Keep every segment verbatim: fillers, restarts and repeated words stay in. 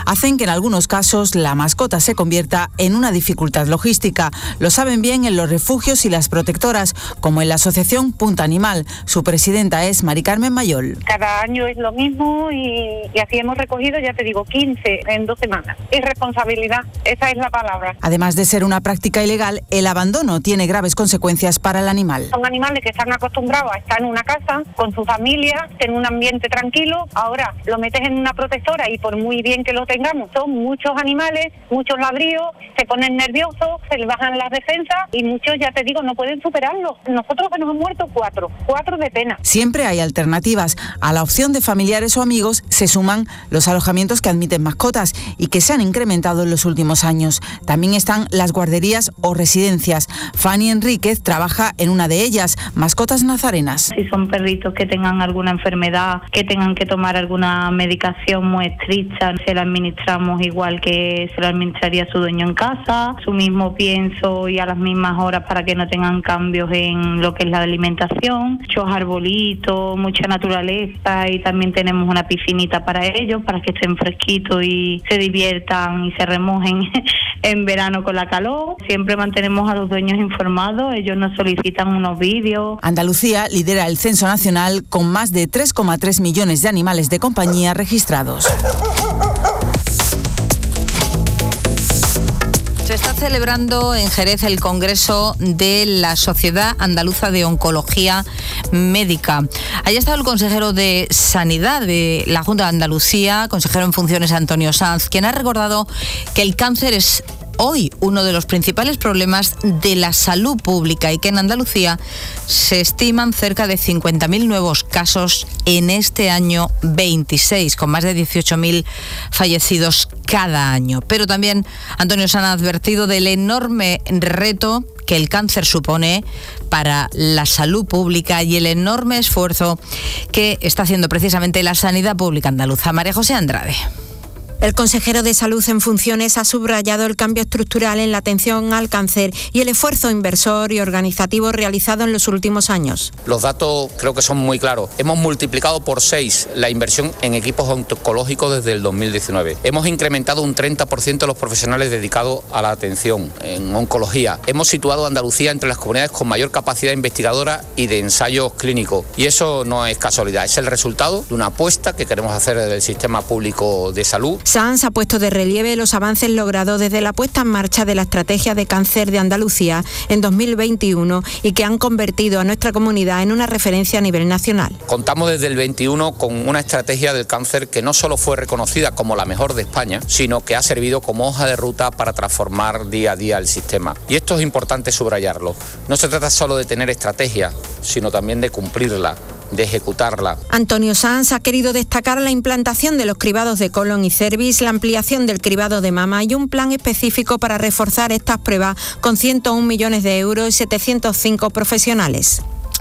hacen que en algunos casos la mascota se convierta en una dificultad logística. Lo saben bien en los refugios y las protectoras, como en la asociación Punta Animal. Su presidenta es Mari Carmen Mayol. Cada año es lo mismo y, y así hemos recogido, ya te digo, quince en dos semanas. Irresponsabilidad, esa es la palabra. Además de ser una práctica ilegal, el abandono tiene graves consecuencias para el animal. Son animales que están acostumbrados a estar en una casa con su familia, en un ambiente tranquilo. Ahora lo metes en una protectora y por muy bien que lo tengamos, son muchos animales, muchos ladrillos, se ponen nerviosos, se les bajan las defensas y muchos, ya te digo, no pueden superarlo. Nosotros nos hemos muerto cuatro, cuatro de pena. Siempre hay alternativas. A la opción de familiares o amigos se suman los alojamientos que admiten mascotas y que se han incrementado en los últimos años. También están las guarderías o residencias. Fanny Enríquez trabaja en una de ellas, Mascotas Nazarenas. Si son perritos que tengan alguna enfermedad, que tengan que tomar alguna medicación muy estricta, se la administramos igual que se la administraría su dueño en casa, su mismo pienso y a las mismas horas para que no tengan cambios en lo que es la alimentación, muchos arbolitos, mucha naturaleza y también tenemos una piscinita para ellos, para que estén fresquitos y se diviertan y se remojen en verano con la calor. Siempre mantenemos a los dueños informados, ellos nos solicitan unos vídeos. Andalucía lidera el censo nacional con más de tres coma tres millones de animales de compañía registrados. Se está celebrando en Jerez el Congreso de la Sociedad Andaluza de Oncología Médica. Allí ha estado el consejero de Sanidad de la Junta de Andalucía, consejero en funciones Antonio Sanz, quien ha recordado que el cáncer es hoy uno de los principales problemas de la salud pública y que en Andalucía se estiman cerca de cincuenta mil nuevos casos en este año veintiséis, con más de dieciocho mil fallecidos cada año. Pero también Antonio Sanz ha advertido del enorme reto que el cáncer supone para la salud pública y el enorme esfuerzo que está haciendo precisamente la sanidad pública andaluza. María José Andrade. El consejero de Salud en funciones ha subrayado el cambio estructural en la atención al cáncer y el esfuerzo inversor y organizativo realizado en los últimos años. Los datos creo que son muy claros. Hemos multiplicado por seis la inversión en equipos oncológicos desde el dos mil diecinueve. Hemos incrementado un treinta por ciento los profesionales dedicados a la atención en oncología. Hemos situado a Andalucía entre las comunidades con mayor capacidad investigadora y de ensayos clínicos. Y eso no es casualidad, es el resultado de una apuesta que queremos hacer desde el sistema público de salud. Sanz ha puesto de relieve los avances logrados desde la puesta en marcha de la Estrategia de Cáncer de Andalucía en dos mil veintiuno y que han convertido a nuestra comunidad en una referencia a nivel nacional. Contamos desde el veintiuno con una estrategia del cáncer que no solo fue reconocida como la mejor de España, sino que ha servido como hoja de ruta para transformar día a día el sistema. Y esto es importante subrayarlo. No se trata solo de tener estrategia, sino también de cumplirla, de ejecutarla. Antonio Sanz ha querido destacar la implantación de los cribados de colon y cervix, la ampliación del cribado de mama y un plan específico para reforzar estas pruebas con ciento un millones de euros y setecientos cinco profesionales.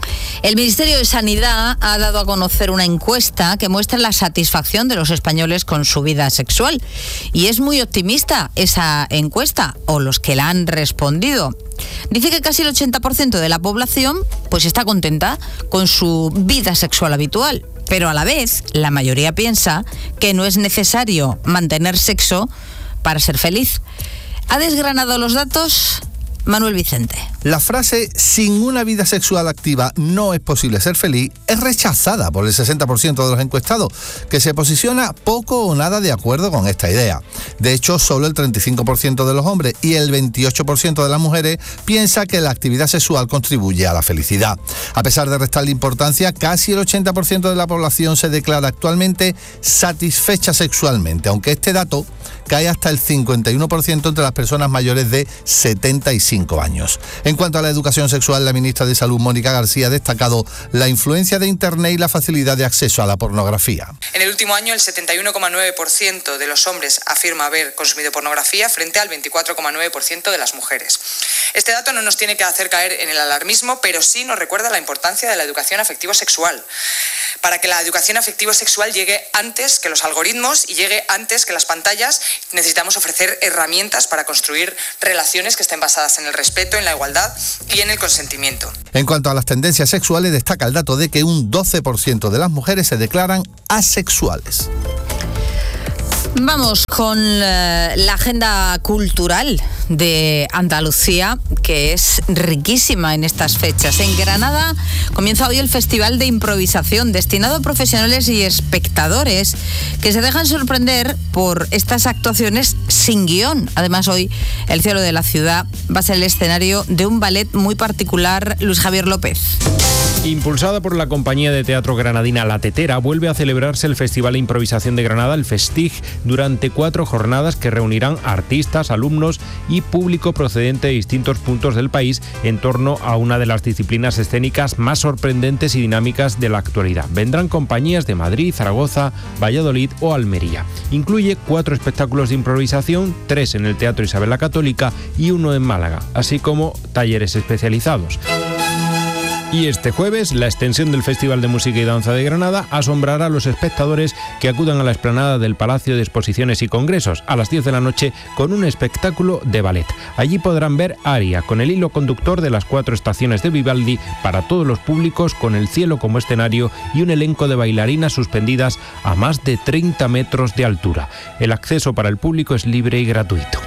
El Ministerio de Sanidad ha dado a conocer una encuesta que muestra la satisfacción de los españoles con su vida sexual. Y es muy optimista esa encuesta, o los que la han respondido. Dice que casi el ochenta por ciento de la población pues está contenta con su vida sexual habitual. Pero a la vez, la mayoría piensa que no es necesario mantener sexo para ser feliz. Ha desgranado los datos Manuel Vicente. La frase «sin una vida sexual activa no es posible ser feliz» es rechazada por el sesenta por ciento de los encuestados, que se posiciona poco o nada de acuerdo con esta idea. De hecho, solo el treinta y cinco por ciento de los hombres y el veintiocho por ciento de las mujeres piensa que la actividad sexual contribuye a la felicidad. A pesar de restarle importancia, casi el ochenta por ciento de la población se declara actualmente satisfecha sexualmente, aunque este dato cae hasta el cincuenta y uno por ciento entre las personas mayores de setenta y cinco años. En cuanto a la educación sexual, la ministra de Salud, Mónica García, ha destacado la influencia de Internet y la facilidad de acceso a la pornografía. En el último año, el setenta y uno coma nueve por ciento de los hombres afirma haber consumido pornografía frente al veinticuatro coma nueve por ciento de las mujeres. Este dato no nos tiene que hacer caer en el alarmismo, pero sí nos recuerda la importancia de la educación afectivo-sexual. Para que la educación afectivo-sexual llegue antes que los algoritmos y llegue antes que las pantallas, necesitamos ofrecer herramientas para construir relaciones que estén basadas en el respeto, en la igualdad y en el consentimiento. En cuanto a las tendencias sexuales, destaca el dato de que un doce por ciento de las mujeres se declaran asexuales. Vamos con uh, la agenda cultural de Andalucía, que es riquísima en estas fechas. En Granada comienza hoy el Festival de Improvisación, destinado a profesionales y espectadores que se dejan sorprender por estas actuaciones sin guión. Además, hoy el cielo de la ciudad va a ser el escenario de un ballet muy particular. Luis Javier López. Impulsada por la compañía de teatro granadina La Tetera, vuelve a celebrarse el Festival de Improvisación de Granada, el Festig, durante cuatro jornadas que reunirán artistas, alumnos y público procedente de distintos puntos del país en torno a una de las disciplinas escénicas más sorprendentes y dinámicas de la actualidad. Vendrán compañías de Madrid, Zaragoza, Valladolid o Almería. Incluye cuatro espectáculos de improvisación, tres en el Teatro Isabel la Católica y uno en Málaga, así como talleres especializados. Y este jueves, la extensión del Festival de Música y Danza de Granada asombrará a los espectadores que acudan a la explanada del Palacio de Exposiciones y Congresos a las diez de la noche con un espectáculo de ballet. Allí podrán ver Aria, con el hilo conductor de las cuatro estaciones de Vivaldi para todos los públicos, con el cielo como escenario y un elenco de bailarinas suspendidas a más de treinta metros de altura. El acceso para el público es libre y gratuito.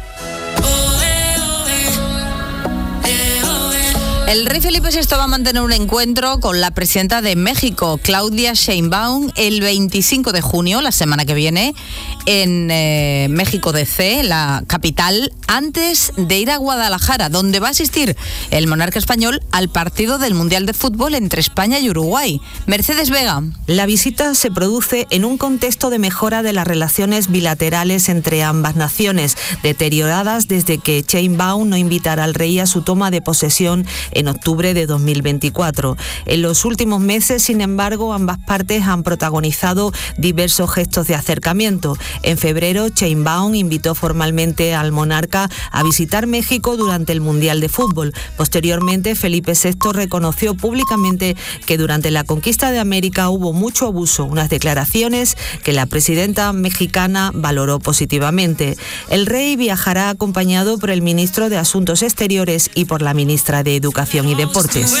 El rey Felipe sexto va a mantener un encuentro con la presidenta de México, Claudia Sheinbaum, el veinticinco de junio, la semana que viene, en eh, México D C, la capital, antes de ir a Guadalajara, donde va a asistir el monarca español al partido del Mundial de Fútbol entre España y Uruguay. Mercedes Vega. La visita se produce en un contexto de mejora de las relaciones bilaterales entre ambas naciones, deterioradas desde que Sheinbaum no invitara al rey a su toma de posesión en octubre de dos mil veinticuatro. En los últimos meses, sin embargo, ambas partes han protagonizado diversos gestos de acercamiento. En febrero, Sheinbaum invitó formalmente al monarca a visitar México durante el Mundial de Fútbol. Posteriormente, Felipe sexto reconoció públicamente que durante la conquista de América hubo mucho abuso, unas declaraciones que la presidenta mexicana valoró positivamente. El rey viajará acompañado por el ministro de Asuntos Exteriores y por la ministra de Educación y Deportes.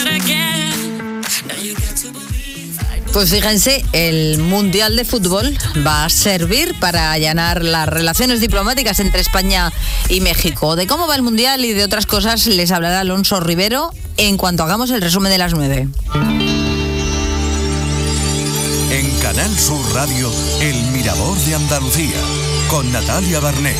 Pues fíjense, el Mundial de Fútbol va a servir para allanar las relaciones diplomáticas entre España y México. De cómo va el Mundial y de otras cosas les hablará Alonso Rivero en cuanto hagamos el resumen de las nueve. En Canal Sur Radio, El Mirador de Andalucía, con Natalia Barnés.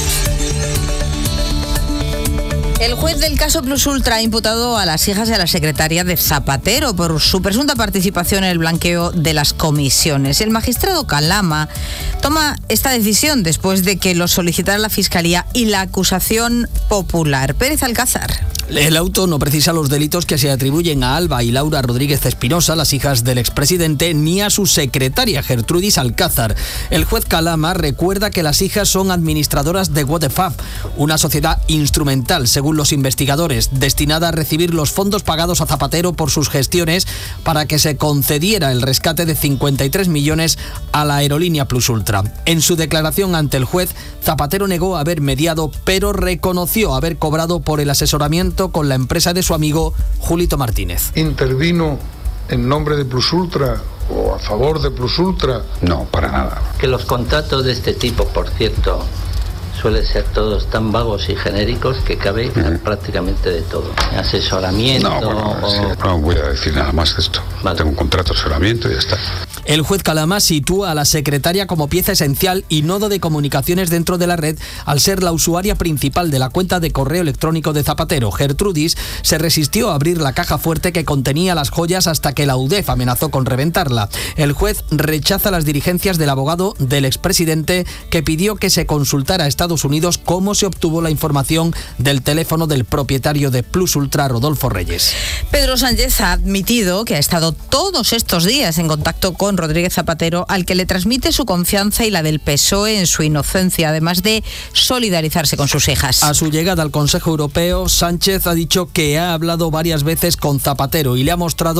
El juez del caso Plus Ultra ha imputado a las hijas y a la secretaria de Zapatero por su presunta participación en el blanqueo de las comisiones. El magistrado Calama toma esta decisión después de que lo solicitara la Fiscalía y la acusación popular. Pérez Alcázar. El auto no precisa los delitos que se atribuyen a Alba y Laura Rodríguez Espinosa, las hijas del expresidente, ni a su secretaria Gertrudis Alcázar. El juez Calama recuerda que las hijas son administradoras de What the Fab, una sociedad instrumental, según los investigadores, destinada a recibir los fondos pagados a Zapatero por sus gestiones para que se concediera el rescate de cincuenta y tres millones a la aerolínea Plus Ultra. En su declaración ante el juez, Zapatero negó haber mediado, pero reconoció haber cobrado por el asesoramiento con la empresa de su amigo Julito Martínez. ¿Intervino en nombre de Plus Ultra o a favor de Plus Ultra? No, para nada. Que los contratos de este tipo, por cierto, suelen ser todos tan vagos y genéricos que cabe uh-huh. prácticamente de todo. Asesoramiento... No, bueno, o... sí, no voy a decir nada más de esto. Vale. Tengo un contrato de asesoramiento y ya está. El juez Calama sitúa a la secretaria como pieza esencial y nodo de comunicaciones dentro de la red al ser la usuaria principal de la cuenta de correo electrónico de Zapatero. Gertrudis se resistió a abrir la caja fuerte que contenía las joyas hasta que la U D E F amenazó con reventarla. El juez rechaza las dirigencias del abogado del expresidente que pidió que se consultara a Estados Unidos cómo se obtuvo la información del teléfono del propietario de Plus Ultra, Rodolfo Reyes. Pedro Sánchez ha admitido que ha estado todos estos días en contacto con Rodríguez Zapatero, al que le transmite su confianza y la del P S O E en su inocencia, además de solidarizarse con sus hijas. A su llegada al Consejo Europeo, Sánchez ha dicho que ha hablado varias veces con Zapatero y le ha mostrado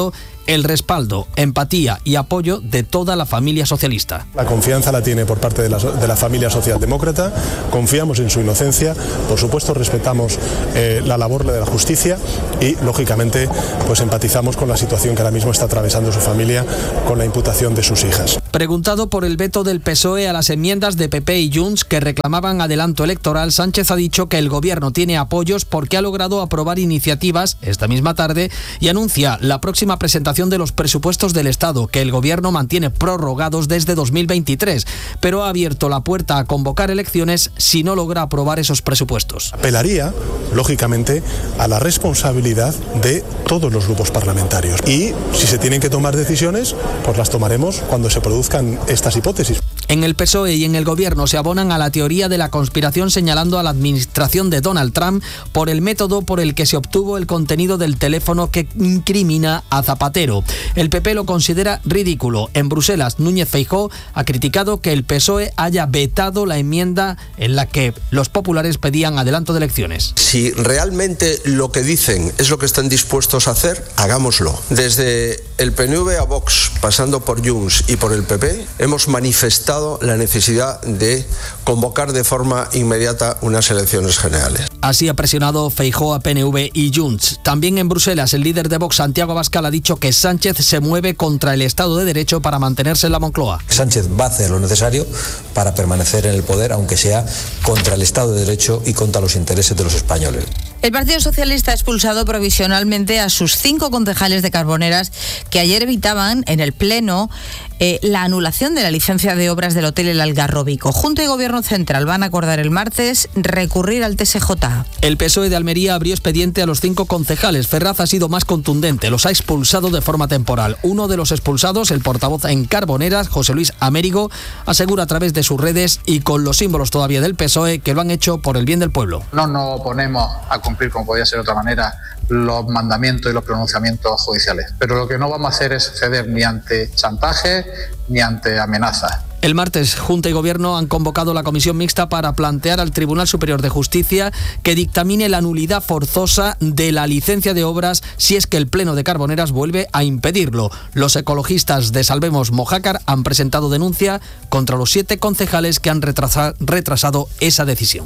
el respaldo, empatía y apoyo de toda la familia socialista. La confianza la tiene por parte de la, de la familia socialdemócrata, confiamos en su inocencia, por supuesto respetamos eh, la labor de la justicia y, lógicamente, pues empatizamos con la situación que ahora mismo está atravesando su familia con la imputación de sus hijas. Preguntado por el veto del P S O E a las enmiendas de P P y Junts que reclamaban adelanto electoral, Sánchez ha dicho que el gobierno tiene apoyos porque ha logrado aprobar iniciativas esta misma tarde y anuncia la próxima presentación de los presupuestos del Estado, que el gobierno mantiene prorrogados desde dos mil veintitrés, pero ha abierto la puerta a convocar elecciones si no logra aprobar esos presupuestos. Apelaría, lógicamente, a la responsabilidad de todos los grupos parlamentarios y si se tienen que tomar decisiones, pues las tomaremos cuando se produzcan estas hipótesis. En el P S O E y en el gobierno se abonan a la teoría de la conspiración señalando a la administración de Donald Trump por el método por el que se obtuvo el contenido del teléfono que incrimina a Zapatero. El P P lo considera ridículo. En Bruselas, Núñez Feijóo ha criticado que el P S O E haya vetado la enmienda en la que los populares pedían adelanto de elecciones. Si realmente lo que dicen es lo que están dispuestos a hacer, hagámoslo. Desde el P N V a Vox, pasando por Junts y por el P P, hemos manifestado la necesidad de convocar de forma inmediata unas elecciones generales. Así ha presionado Feijóo a P N V y Junts. También en Bruselas, el líder de Vox, Santiago Abascal, ha dicho que Sánchez se mueve contra el Estado de Derecho para mantenerse en la Moncloa. Sánchez va a hacer lo necesario para permanecer en el poder, aunque sea contra el Estado de Derecho y contra los intereses de los españoles. El Partido Socialista ha expulsado provisionalmente a sus cinco concejales de Carboneras que ayer evitaban en el Pleno eh, la anulación de la licencia de obras del Hotel El Algarrobico. Junta y Gobierno Central van a acordar el martes recurrir al T S J. El P S O E de Almería abrió expediente a los cinco concejales. Ferraz ha sido más contundente, los ha expulsado de forma temporal. Uno de los expulsados, el portavoz en Carboneras, José Luis Amérigo, asegura a través de sus redes y con los símbolos todavía del P S O E que lo han hecho por el bien del pueblo. No nos oponemos a cumplir, como podía ser de otra manera, los mandamientos y los pronunciamientos judiciales. Pero lo que no vamos a hacer es ceder ni ante chantaje ni ante amenazas. El martes, Junta y Gobierno han convocado la comisión mixta para plantear al Tribunal Superior de Justicia que dictamine la nulidad forzosa de la licencia de obras si es que el Pleno de Carboneras vuelve a impedirlo. Los ecologistas de Salvemos Mojácar han presentado denuncia contra los siete concejales que han retrasa- retrasado esa decisión.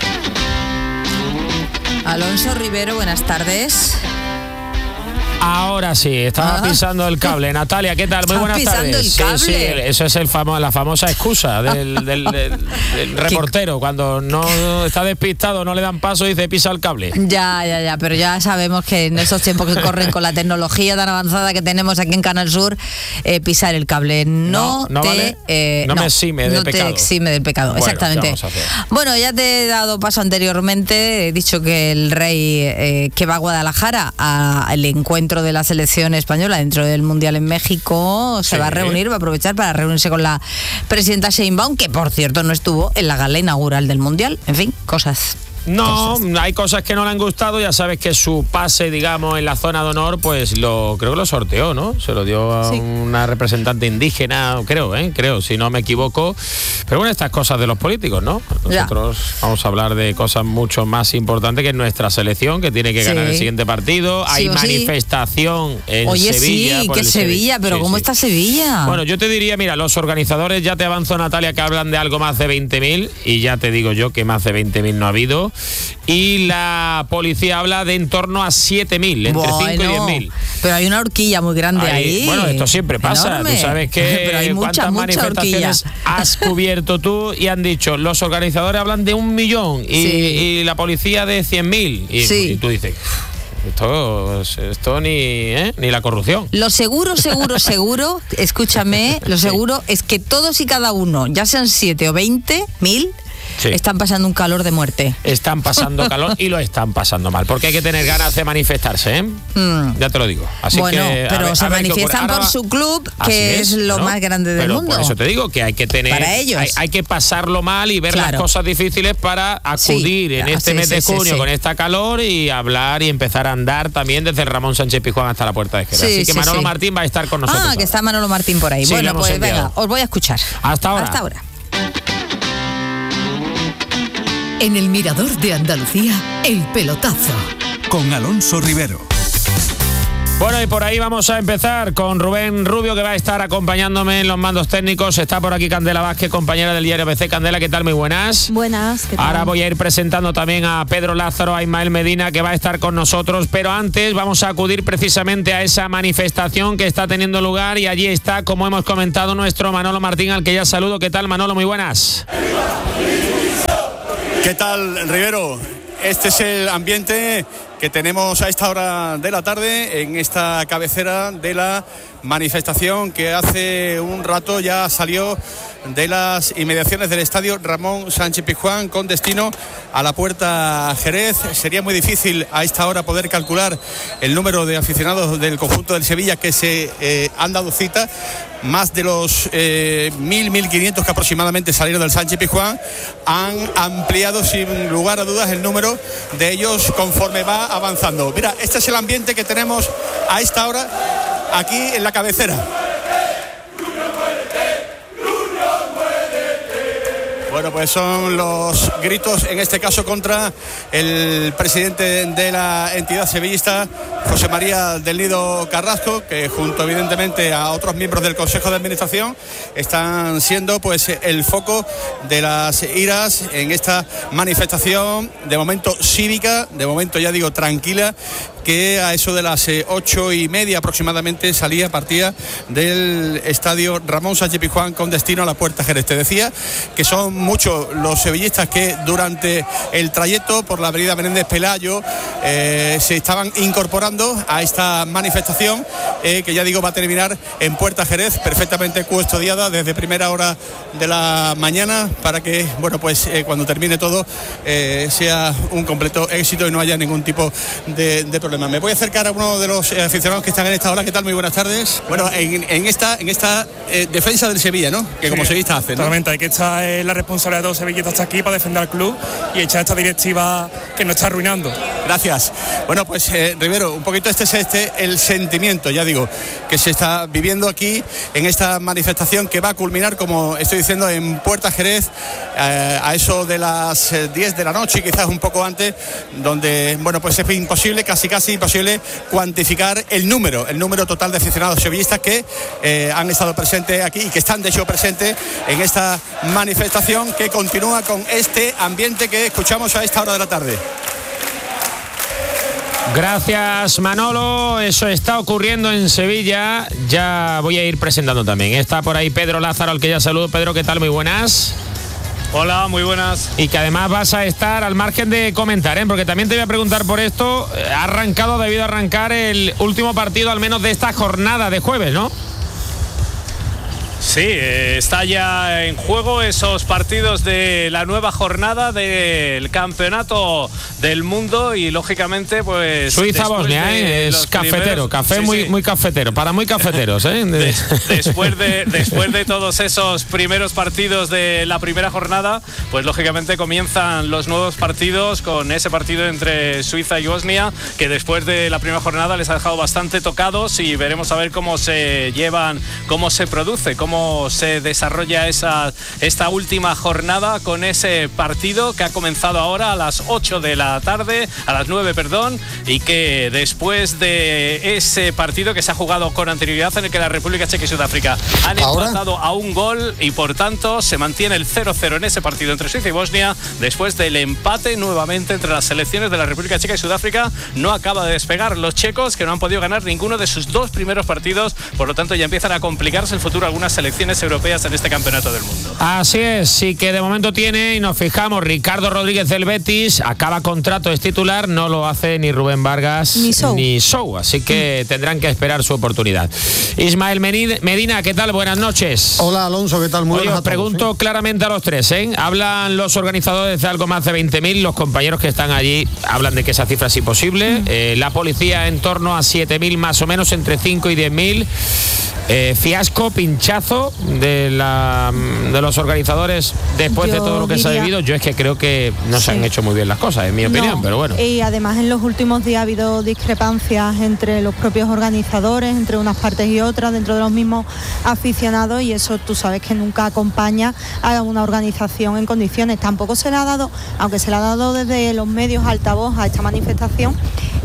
Alonso Rivero, buenas tardes. Ahora sí, estaba Ah. pisando el cable. Natalia, ¿qué tal? Muy buenas pisando tardes. el Sí, cable. sí, eso es el famo- la famosa excusa del, del- del- del reportero. Cuando no está despistado, no le dan paso y dice pisa el cable. Ya, ya, ya, pero ya sabemos que en esos tiempos que corren con la tecnología tan avanzada que tenemos aquí en Canal Sur, eh, pisar el cable no, No, no te... vale. eh, No me exime del no pecado. te exime del pecado, Bueno, exactamente. ¿qué vamos a hacer? Bueno, ya te he dado paso anteriormente, he dicho que el rey eh, que va a Guadalajara al encuentro de la selección española dentro del Mundial en México se Sí. va a reunir, va a aprovechar para reunirse con la presidenta Sheinbaum, que por cierto no estuvo en la gala inaugural del Mundial. En fin, cosas. No, hay cosas que no le han gustado. Ya sabes que su pase, digamos, en la zona de honor, pues lo creo que lo sorteó, ¿no? Se lo dio a Sí. una representante indígena, creo, ¿eh? Creo, si no me equivoco. Pero bueno, estas cosas de los políticos, ¿no? Nosotros ya. vamos a hablar de cosas mucho más importantes que nuestra selección, que tiene que ganar Sí. el siguiente partido. Sí Hay o sí. manifestación en Oye, Sevilla. sí, por que el Sevilla, Sevilla. pero Sí, ¿cómo sí. está Sevilla? Bueno, yo te diría, mira, los organizadores, ya te avanzo, Natalia, que hablan de algo más de veinte mil, y ya te digo yo que más de veinte mil no ha habido. Y la policía habla de en torno a siete mil, entre Bueno, cinco y diez mil. Pero hay una horquilla muy grande ahí. Bueno, esto siempre pasa. Enorme. Tú sabes que Pero hay mucha, cuántas mucha manifestaciones horquilla. has cubierto tú, y han dicho, los organizadores hablan de un millón y, Sí. y la policía de cien mil. Y, Sí. y tú dices, esto, esto ni, ¿eh? ni la corrupción. Lo seguro, seguro, seguro, escúchame, lo seguro es que todos y cada uno, ya sean siete o veinte mil, Sí. están pasando un calor de muerte. Están pasando calor y lo están pasando mal, porque hay que tener ganas de manifestarse, ¿eh? Mm. Ya te lo digo. Así Bueno, que, a pero ver- se a ver qué ocurre. manifiestan Ahora- por su club, Así que es, lo ¿no? más grande del Pero mundo. por eso te digo que hay que tener, Para ellos. Hay, hay que pasarlo mal y ver Claro. las cosas difíciles para acudir Sí, en ah, este sí, mes de sí, sí, junio sí. con esta calor y hablar y empezar a andar también desde el Ramón Sánchez Pizjuán hasta la Puerta de Jerez. Sí, Así que sí, Manolo sí. Martín va a estar con nosotros. Ah, que ahora. está Manolo Martín por ahí. Sí, lo bueno, hemos pues enviado. venga, os voy a escuchar. Hasta ahora. Hasta ahora. En el Mirador de Andalucía, El Pelotazo. Con Alonso Rivero. Bueno, y por ahí vamos a empezar con Rubén Rubio, que va a estar acompañándome en los mandos técnicos. Está por aquí Candela Vázquez, compañera del diario A B C. Candela, ¿qué tal? Muy buenas. Buenas, ¿qué tal? Ahora voy a ir presentando también a Pedro Lázaro, a Ismael Medina, que va a estar con nosotros, pero antes vamos a acudir precisamente a esa manifestación que está teniendo lugar, y allí está, como hemos comentado, nuestro Manolo Martín, al que ya saludo. ¿Qué tal, Manolo? Muy buenas. ¿Qué tal, Rivero? Este es el ambiente que tenemos a esta hora de la tarde en esta cabecera de la manifestación que hace un rato ya salió de las inmediaciones del estadio Ramón Sánchez Pizjuán con destino a la Puerta Jerez. Sería muy difícil a esta hora poder calcular el número de aficionados del conjunto del Sevilla que se eh, han dado cita. Más de los eh, mil, mil quinientos que aproximadamente salieron del Sánchez Pizjuán han ampliado sin lugar a dudas el número de ellos conforme va avanzando. Mira, este es el ambiente que tenemos a esta hora aquí en la cabecera. Bueno, pues son los gritos, en este caso contra el presidente de la entidad sevillista, José María del Nido Carrasco, que junto evidentemente a otros miembros del Consejo de Administración están siendo pues el foco de las iras en esta manifestación, de momento cívica, de momento ya digo tranquila, que a eso de las eh, ocho y media aproximadamente salía, partía del estadio Ramón Sánchez Pizjuán con destino a la Puerta Jerez. Te decía que son muchos los sevillistas que durante el trayecto por la avenida Menéndez Pelayo eh, se estaban incorporando a esta manifestación eh, que ya digo va a terminar en Puerta Jerez, perfectamente custodiada desde primera hora de la mañana para que, bueno, pues eh, cuando termine todo eh, sea un completo éxito y no haya ningún tipo de, de problema. Me voy a acercar a uno de los eh, aficionados que están en esta hora. ¿Qué tal? Muy buenas tardes. Bueno, en, en esta, en esta eh, defensa del Sevilla, ¿no? Que como sí, sevillista hace, ¿no? Totalmente, hay que echar eh, la responsabilidad de todos los sevillistas hasta aquí para defender al club y echar esta directiva que nos está arruinando. Gracias. Bueno, pues eh, Rivero, un poquito este es este el sentimiento, ya digo, que se está viviendo aquí en esta manifestación que va a culminar, como estoy diciendo, en Puerta Jerez eh, a eso de las eh, diez de la noche, quizás un poco antes, donde, bueno, pues es imposible, casi casi imposible cuantificar el número, el número total de aficionados sevillistas que eh, han estado presentes aquí y que están de hecho presentes en esta manifestación que continúa con este ambiente que escuchamos a esta hora de la tarde. Gracias, Manolo. Eso está ocurriendo en Sevilla. Ya voy a ir presentando también. Está por ahí Pedro Lázaro, al que ya saludo. Pedro, ¿qué tal? Muy buenas. Hola, muy buenas. Y que además vas a estar al margen de comentar, ¿eh? Porque también te voy a preguntar por esto. Ha arrancado, debido a arrancar el último partido, al menos de esta jornada de jueves, ¿no? Sí, eh, está ya en juego esos partidos de la nueva jornada del Campeonato del Mundo y lógicamente pues Suiza-Bosnia, de ¿eh? Es cafetero, primeros, café sí, muy, sí. muy cafetero, para muy cafeteros, ¿eh? De, después, de, después de todos esos primeros partidos de la primera jornada, pues lógicamente comienzan los nuevos partidos con ese partido entre Suiza y Bosnia, que después de la primera jornada les ha dejado bastante tocados y veremos a ver cómo se llevan, cómo se produce, cómo cómo se desarrolla esa, esta última jornada con ese partido que ha comenzado ahora a las ocho de la tarde, a las nueve, perdón, y que después de ese partido que se ha jugado con anterioridad en el que la República Checa y Sudáfrica han empatado a un gol y por tanto se mantiene el cero cero en ese partido entre Suiza y Bosnia después del empate nuevamente entre las selecciones de la República Checa y Sudáfrica. No acaba de despegar los checos, que no han podido ganar ninguno de sus dos primeros partidos, por lo tanto ya empiezan a complicarse el futuro algunas selecciones europeas en este Campeonato del Mundo. Así es, sí que de momento tiene, y nos fijamos, Ricardo Rodríguez del Betis, acaba contrato, es titular, no lo hace ni Rubén Vargas ni Sou, ni Sou así que mm. tendrán que esperar su oportunidad. Ismael Medina, ¿qué tal? Buenas noches. Hola Alonso, ¿qué tal? Muy Oye, os pregunto todos, ¿eh? claramente a los tres, ¿eh? Hablan los organizadores de algo más de veinte mil, los compañeros que están allí hablan de que esa cifra es imposible, mm. eh, la policía en torno a siete mil más o menos, entre cinco y diez mil. Eh, fiasco, pinchazo de, la, de los organizadores después yo de todo lo que diría, se ha vivido. Yo es que creo que no sí. se han hecho muy bien las cosas, en mi no, opinión, pero bueno. Y además en los últimos días ha habido discrepancias entre los propios organizadores, entre unas partes y otras, dentro de los mismos aficionados, y eso tú sabes que nunca acompaña a una organización en condiciones. Tampoco se le ha dado, aunque se le ha dado desde los medios altavoz a esta manifestación,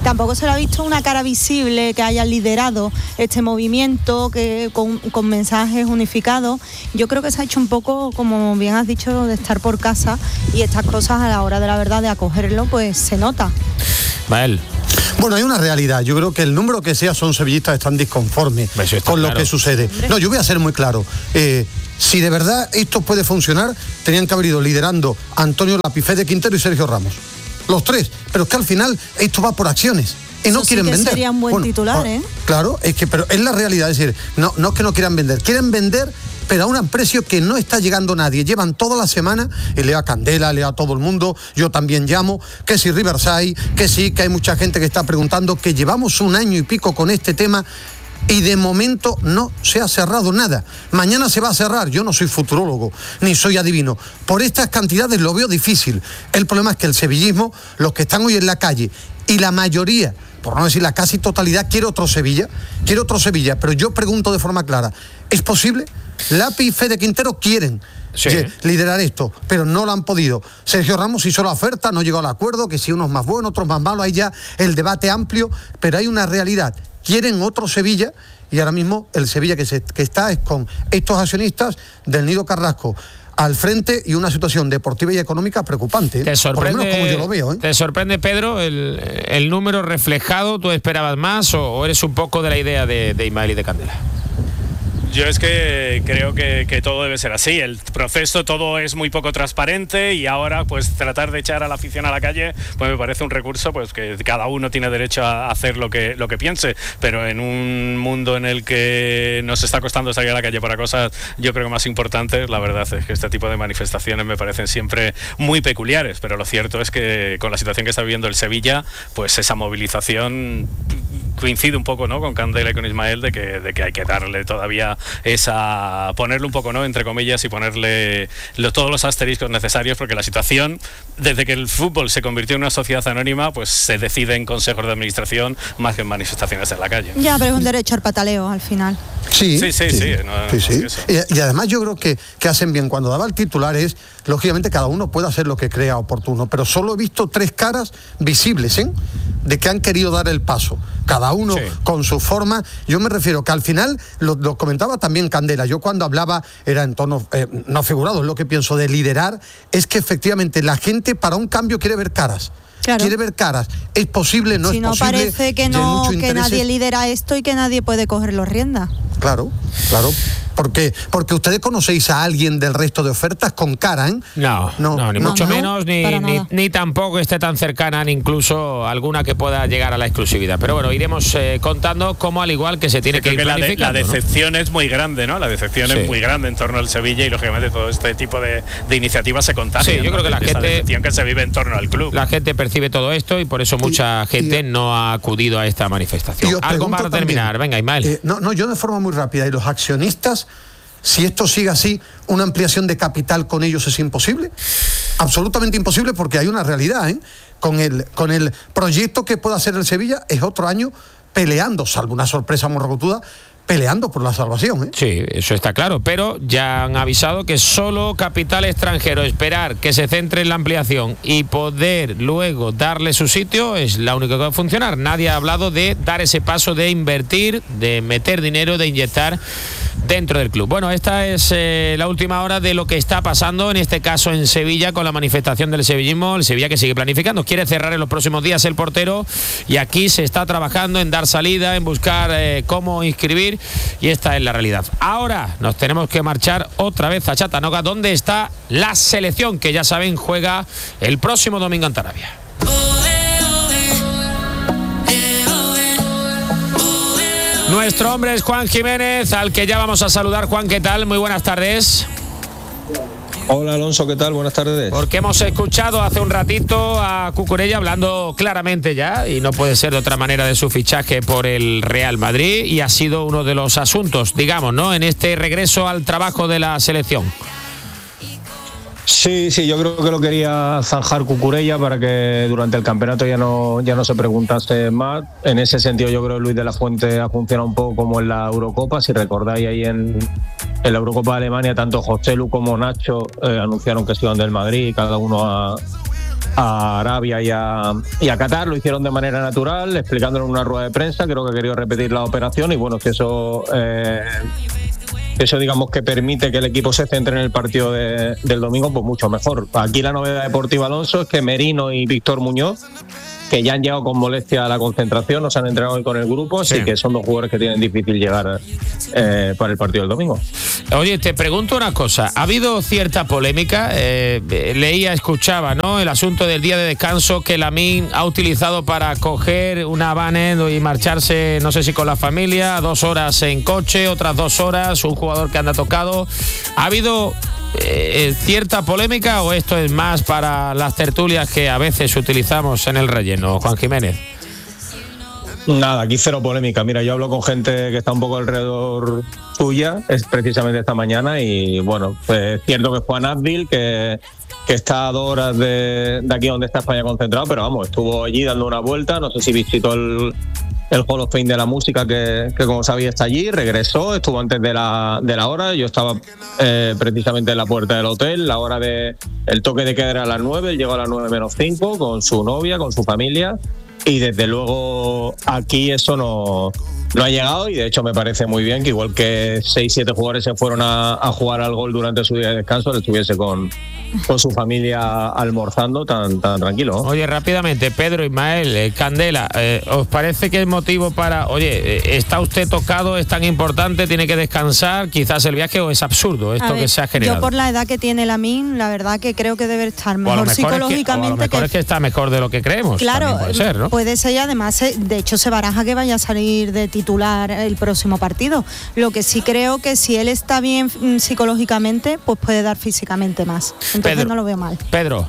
tampoco se le ha visto una cara visible que haya liderado este movimiento que con, con mensajes unificados. Yo creo que se ha hecho un poco, como bien has dicho, de estar por casa, y estas cosas a la hora de la verdad de acogerlo pues se nota. Mael. Bueno, hay una realidad. Yo creo que el número que sea son sevillistas están disconformes con claro. lo que sucede. No, yo voy a ser muy claro. Eh, si de verdad esto puede funcionar, tenían que haber ido liderando Antonio Lapi, Fede Quintero y Sergio Ramos. Los tres. Pero es que al final esto va por acciones. Y no Eso quieren sí que vender. Sería un buen bueno, titular, ¿eh? Claro, es que, pero es la realidad. Es decir, no, no es que no quieran vender. Quieren vender, pero a un precio que no está llegando nadie. Llevan toda la semana, y lea Candela, lea a todo el mundo, yo también llamo, que si Riverside, que sí, que hay mucha gente que está preguntando, que llevamos un año y pico con este tema y de momento no se ha cerrado nada. Mañana se va a cerrar. Yo no soy futurólogo, ni soy adivino. Por estas cantidades lo veo difícil. El problema es que el sevillismo, los que están hoy en la calle, y la mayoría, por no decir la casi totalidad, quiere otro Sevilla, quiere otro Sevilla, pero yo pregunto de forma clara, ¿es posible? Lapi y Fede Quintero quieren sí. liderar esto, pero no lo han podido. Sergio Ramos hizo la oferta, no llegó al acuerdo, que si unos más buenos, otros más malos, hay ya el debate amplio, pero hay una realidad, quieren otro Sevilla, y ahora mismo el Sevilla que, se, que está es con estos accionistas del Nido Carrasco al frente, y una situación deportiva y económica preocupante, ¿eh? Te sorprende, por lo menos como yo lo veo, ¿eh? ¿Te sorprende, Pedro, el, el número reflejado? ¿Tú esperabas más o, o eres un poco de la idea de, de Ismael y de Candela? Yo es que creo que, que todo debe ser así. El proceso, todo es muy poco transparente, y ahora pues tratar de echar a la afición a la calle pues me parece un recurso, pues que cada uno tiene derecho a hacer lo que, lo que piense, pero en un mundo en el que nos está costando salir a la calle para cosas, yo creo que más importantes, la verdad es que este tipo de manifestaciones me parecen siempre muy peculiares, pero lo cierto es que con la situación que está viviendo el Sevilla, pues esa movilización coincide un poco, ¿no?, con Candela y con Ismael, de que, de que hay que darle todavía esa, ponerle un poco, ¿no?, entre comillas, y ponerle lo, todos los asteriscos necesarios, porque la situación, desde que el fútbol se convirtió en una sociedad anónima, pues se decide en consejos de administración más que en manifestaciones en la calle. Ya, pero es un derecho al pataleo al final. Sí, sí, sí, sí, sí, no, sí, sí. Y, y además yo creo que, que hacen bien. Cuando daba el titular es, lógicamente cada uno puede hacer lo que crea oportuno, pero solo he visto tres caras visibles, ¿eh?, de que han querido dar el paso, cada uno sí. con su forma. Yo me refiero que al final, lo, lo comentaba también Candela, yo cuando hablaba era en tono eh, no figurado, es lo que pienso de liderar, es que efectivamente la gente para un cambio quiere ver caras. Claro. Quiere ver caras. ¿Es posible? No si es no posible. Parece que no, que nadie lidera esto y que nadie puede coger los riendas. Claro, claro. Porque, porque ustedes conocéis a alguien del resto de ofertas con cara, ¿eh? No, no, no ni no, mucho no, menos, ni, ni, ni tampoco esté tan cercana, ni incluso alguna que pueda llegar a la exclusividad. Pero bueno, iremos eh, contando cómo, al igual que se tiene sí, que ir que planificando. La, de, la decepción, ¿no?, es muy grande, ¿no? La decepción sí. es muy grande en torno al Sevilla, y lógicamente todo este tipo de, de iniciativas se contagian. Sí, yo creo que la de gente... decepción que se vive en torno al club. La gente percibe todo esto, y por eso mucha y, gente y, no ha acudido a esta manifestación. Algo más para terminar. Venga, Ismael. Eh, no, no, yo de forma muy rápida. ¿Y los accionistas? Si esto sigue así, ¿una ampliación de capital con ellos es imposible? Absolutamente imposible, porque hay una realidad, ¿eh? Con el, con el proyecto que pueda hacer el Sevilla, es otro año peleando, salvo una sorpresa morrocotuda, peleando por la salvación, ¿eh? Sí, eso está claro, pero ya han avisado que solo capital extranjero, esperar que se centre en la ampliación y poder luego darle su sitio es la única que va a funcionar. Nadie ha hablado de dar ese paso de invertir, de meter dinero, de inyectar dentro del club. Bueno, esta es eh, la última hora de lo que está pasando, en este caso en Sevilla, con la manifestación del sevillismo. El Sevilla que sigue planificando, quiere cerrar en los próximos días el portero, y aquí se está trabajando en dar salida, en buscar eh, cómo inscribir, y esta es la realidad. Ahora nos tenemos que marchar otra vez a Chattanooga, donde está la selección, que ya saben juega el próximo domingo en Tarabia. Nuestro hombre es Juan Jiménez, al que ya vamos a saludar. Juan, ¿qué tal? Muy buenas tardes. Hola Alonso, ¿qué tal? Buenas tardes. Porque hemos escuchado hace un ratito a Cucurella hablando claramente ya, y no puede ser de otra manera, de su fichaje por el Real Madrid, y ha sido uno de los asuntos, digamos, ¿no?, en este regreso al trabajo de la selección. Sí, sí, yo creo que lo quería zanjar Cucurella para que durante el campeonato ya no, ya no se preguntase más. En ese sentido yo creo que Luis de la Fuente ha funcionado un poco como en la Eurocopa. Si recordáis, ahí en, en la Eurocopa de Alemania, tanto José Lu como Nacho eh, anunciaron que se iban del Madrid, y cada uno ha, a Arabia y a, y a Qatar. Lo hicieron de manera natural, explicándolo en una rueda de prensa. Creo que ha querido repetir la operación y bueno, que eso... Eh, Eso digamos que permite que el equipo se centre en el partido de, del domingo, pues mucho mejor. Aquí la novedad de Deportivo Alonso es que Merino y Víctor Muñoz, que ya han llegado con molestia a la concentración, no se han entrenado hoy con el grupo, así sí. que son dos jugadores que tienen difícil llegar eh, para el partido del domingo. Oye, te pregunto una cosa, ¿ha habido cierta polémica? Eh, leía, escuchaba, ¿no? El asunto del día de descanso que Lamine ha utilizado para coger una van y marcharse, no sé si con la familia, dos horas en coche, otras dos horas, un jugador que anda tocado. ¿Ha habido eh, cierta polémica o esto es más para las tertulias que a veces utilizamos en el relleno, Juan Jiménez? Nada, aquí cero polémica. Mira, yo hablo con gente que está un poco alrededor suya, es precisamente esta mañana, y bueno, pues es cierto que Juan Abdil, que, que está a dos horas de, de aquí donde está España concentrado, pero vamos, estuvo allí dando una vuelta, no sé si visitó el, el Hall of Fame de la música, que, que como sabía está allí, regresó, estuvo antes de la, de la hora, yo estaba eh, precisamente en la puerta del hotel, la hora de el toque de queda era a las nueve, él llegó a las nueve menos cinco con su novia, con su familia. Y desde luego aquí eso no, no ha llegado, y de hecho me parece muy bien que igual que seis, siete jugadores se fueron a, a jugar al gol durante su día de descanso, él estuviese con, con su familia almorzando tan, tan tranquilo. Oye, rápidamente, Pedro, Ismael, eh, Candela, eh, ¿os parece que es motivo para, oye, eh, está usted tocado, es tan importante, tiene que descansar, quizás el viaje, o es absurdo esto ver, que se ha generado? Yo por la edad que tiene Lamine, la verdad que creo que debe estar mejor, mejor psicológicamente. Es que, o a lo mejor que... es que está mejor de lo que creemos. Claro, puede ser, ¿no? Puede ser, y además, de hecho, se baraja que vaya a salir de titular el próximo partido. Lo que sí creo que si él está bien psicológicamente, pues puede dar físicamente más. Entonces Pedro, no lo veo mal. Pedro.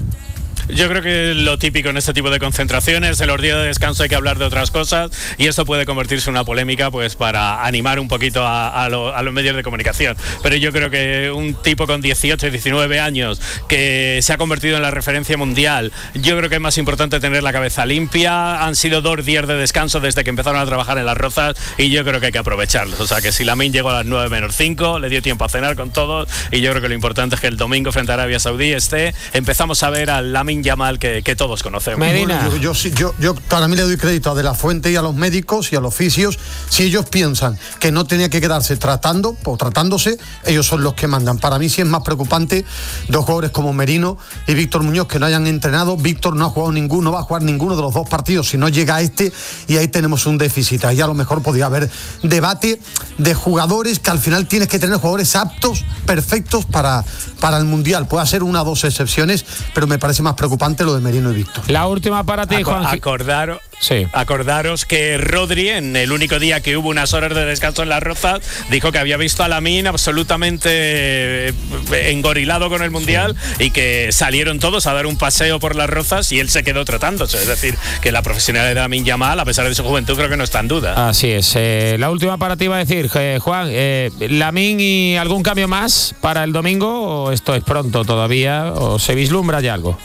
Yo creo que lo típico en este tipo de concentraciones, en los días de descanso hay que hablar de otras cosas, y esto puede convertirse en una polémica pues para animar un poquito a, a, lo, a los medios de comunicación. Pero yo creo que un tipo con dieciocho, diecinueve años que se ha convertido en la referencia mundial, yo creo que es más importante tener la cabeza limpia. Han sido dos días de descanso desde que empezaron a trabajar en Las Rozas y yo creo que hay que aprovecharlos. O sea que si Lamine llegó a las nueve menos cinco, le dio tiempo a cenar con todos, y yo creo que lo importante es que el domingo frente a Arabia Saudí esté, empezamos a ver al Lamine Yamal que, que todos conocemos. Medina. Bueno, yo, yo, yo, yo para mí le doy crédito a De La Fuente y a los médicos y a los fisios. Si ellos piensan que no tenía que quedarse tratando o tratándose, ellos son los que mandan. Para mí sí es más preocupante dos jugadores como Merino y Víctor Muñoz que no hayan entrenado. Víctor no ha jugado ninguno, no va a jugar ninguno de los dos partidos si no llega a este, y ahí tenemos un déficit. Ahí a lo mejor podría haber debate de jugadores, que al final tienes que tener jugadores aptos, perfectos para, para el Mundial. Puede ser una o dos excepciones, pero me parece más preocupante lo de Merino y Víctor. La última para ti, Juan. Acordaros, sí. acordaros que Rodri, en el único día que hubo unas horas de descanso en Las Rozas, dijo que había visto a Lamine absolutamente engorilado con el Mundial, sí. y que salieron todos a dar un paseo por Las Rozas y él se quedó tratándose. Es decir, que la profesionalidad de Lamine Yamal, a pesar de su juventud, creo que no está en duda. Así es. Eh, la última para ti iba a decir, eh, Juan, eh, Lamine, ¿y algún cambio más para el domingo, o esto es pronto todavía, o se vislumbra ya algo?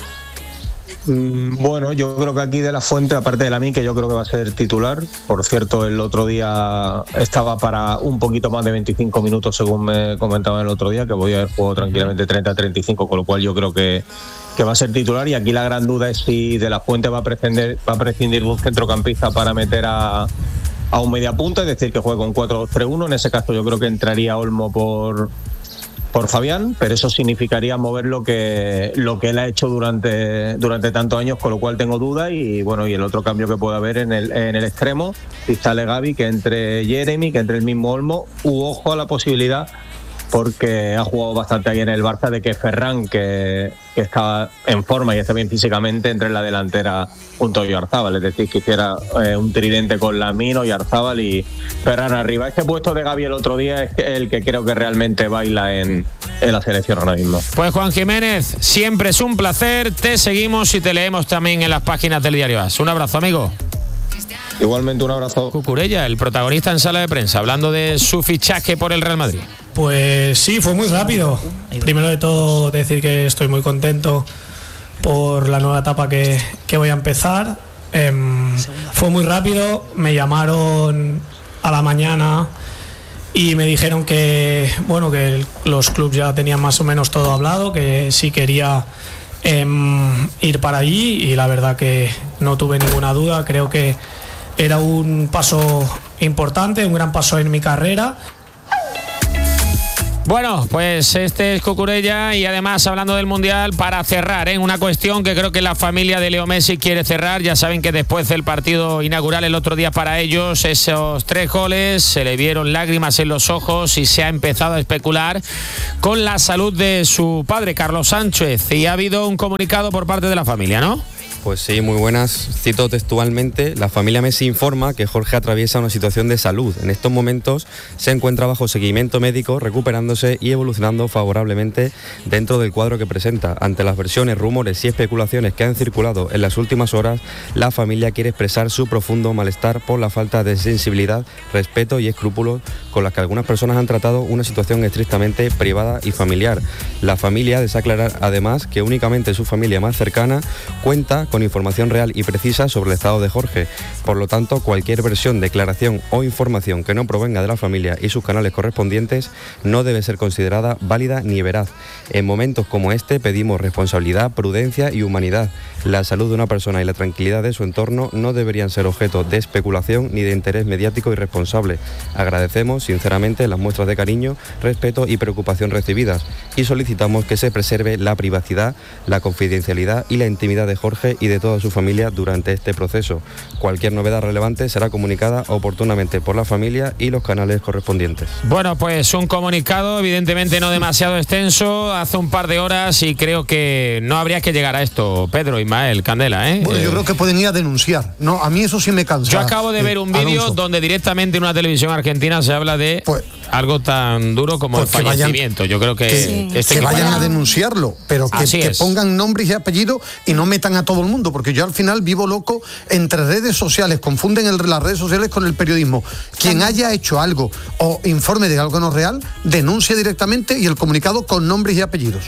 Bueno, yo creo que aquí De La Fuente, aparte de Lamine, que yo creo que va a ser titular. Por cierto, el otro día estaba para un poquito más de veinticinco minutos, según me comentaban el otro día, que podía haber jugado tranquilamente treinta a treinta y cinco, con lo cual yo creo que, que va a ser titular. Y aquí la gran duda es si De La Fuente va a prescindir, va a prescindir de un centrocampista para meter a, a un mediapunta, es decir, que juegue con cuatro dos tres uno. En ese caso yo creo que entraría Olmo por... por Fabián, pero eso significaría mover lo que lo que él ha hecho durante durante tantos años, con lo cual tengo dudas. Y bueno, y el otro cambio que puede haber en el en el extremo, si sale Gavi, que entre Jeremy, que entre el mismo Olmo, u ojo a la posibilidad, porque ha jugado bastante ahí en el Barça, de que Ferran, que, que está en forma y está bien físicamente, entre en la delantera junto a Oyarzábal, es decir, que hiciera eh, un tridente con Lamine, Oyarzábal y Ferran arriba. Este puesto de Gavi el otro día es el que creo que realmente baila en, en la selección ahora mismo. Pues Juan Jiménez, siempre es un placer, te seguimos y te leemos también en las páginas del Diario As. Un abrazo, amigo. Igualmente, un abrazo. Cucurella, el protagonista en sala de prensa, hablando de su fichaje por el Real Madrid. Pues sí, fue muy rápido. Primero de todo, decir que estoy muy contento por la nueva etapa que, que voy a empezar. Eh, fue muy rápido, me llamaron a la mañana y me dijeron que, bueno, que el, los clubes ya tenían más o menos todo hablado, que si quería eh, ir para allí y la verdad que no tuve ninguna duda, creo que era un paso importante, un gran paso en mi carrera. Bueno, pues este es Cucurella y además hablando del Mundial para cerrar, ¿eh? Una cuestión que creo que la familia de Leo Messi quiere cerrar. Ya saben que después del partido inaugural el otro día para ellos, esos tres goles, se le vieron lágrimas en los ojos y se ha empezado a especular con la salud de su padre, Carlos Sánchez. Y ha habido un comunicado por parte de la familia, ¿no? Pues sí, muy buenas. Cito textualmente, la familia Messi informa que Jorge atraviesa una situación de salud. En estos momentos se encuentra bajo seguimiento médico, recuperándose y evolucionando favorablemente dentro del cuadro que presenta. Ante las versiones, rumores y especulaciones que han circulado en las últimas horas, la familia quiere expresar su profundo malestar por la falta de sensibilidad, respeto y escrúpulos con las que algunas personas han tratado una situación estrictamente privada y familiar. La familia desea aclarar además que únicamente su familia más cercana cuenta con información real y precisa sobre el estado de Jorge. Por lo tanto, cualquier versión, declaración o información que no provenga de la familia y sus canales correspondientes no debe ser considerada válida ni veraz. En momentos como este pedimos responsabilidad, prudencia y humanidad. La salud de una persona y la tranquilidad de su entorno no deberían ser objeto de especulación ni de interés mediático irresponsable. Agradecemos sinceramente las muestras de cariño, respeto y preocupación recibidas y solicitamos que se preserve la privacidad, la confidencialidad y la intimidad de Jorge y de toda su familia durante este proceso. Cualquier novedad relevante será comunicada oportunamente por la familia y los canales correspondientes. Bueno, pues un comunicado evidentemente no demasiado extenso, hace un par de horas y creo que no habría que llegar a esto, Pedro, Ismael, Candela, ¿eh? Bueno, yo creo que pueden ir a denunciar. No, a mí eso sí me cansa. Yo acabo de ver un vídeo Alonso. donde directamente en una televisión argentina se habla de pues, algo tan duro como pues el fallecimiento. Vayan, yo creo que, que, sí. este que que vayan para... a denunciarlo, pero que, que pongan nombres y apellidos y no metan a todo el mundo, porque yo al final vivo loco entre redes sociales, confunden el, las redes sociales con el periodismo. Quien haya hecho algo o informe de algo no real, denuncie directamente y el comunicado con nombres y apellidos.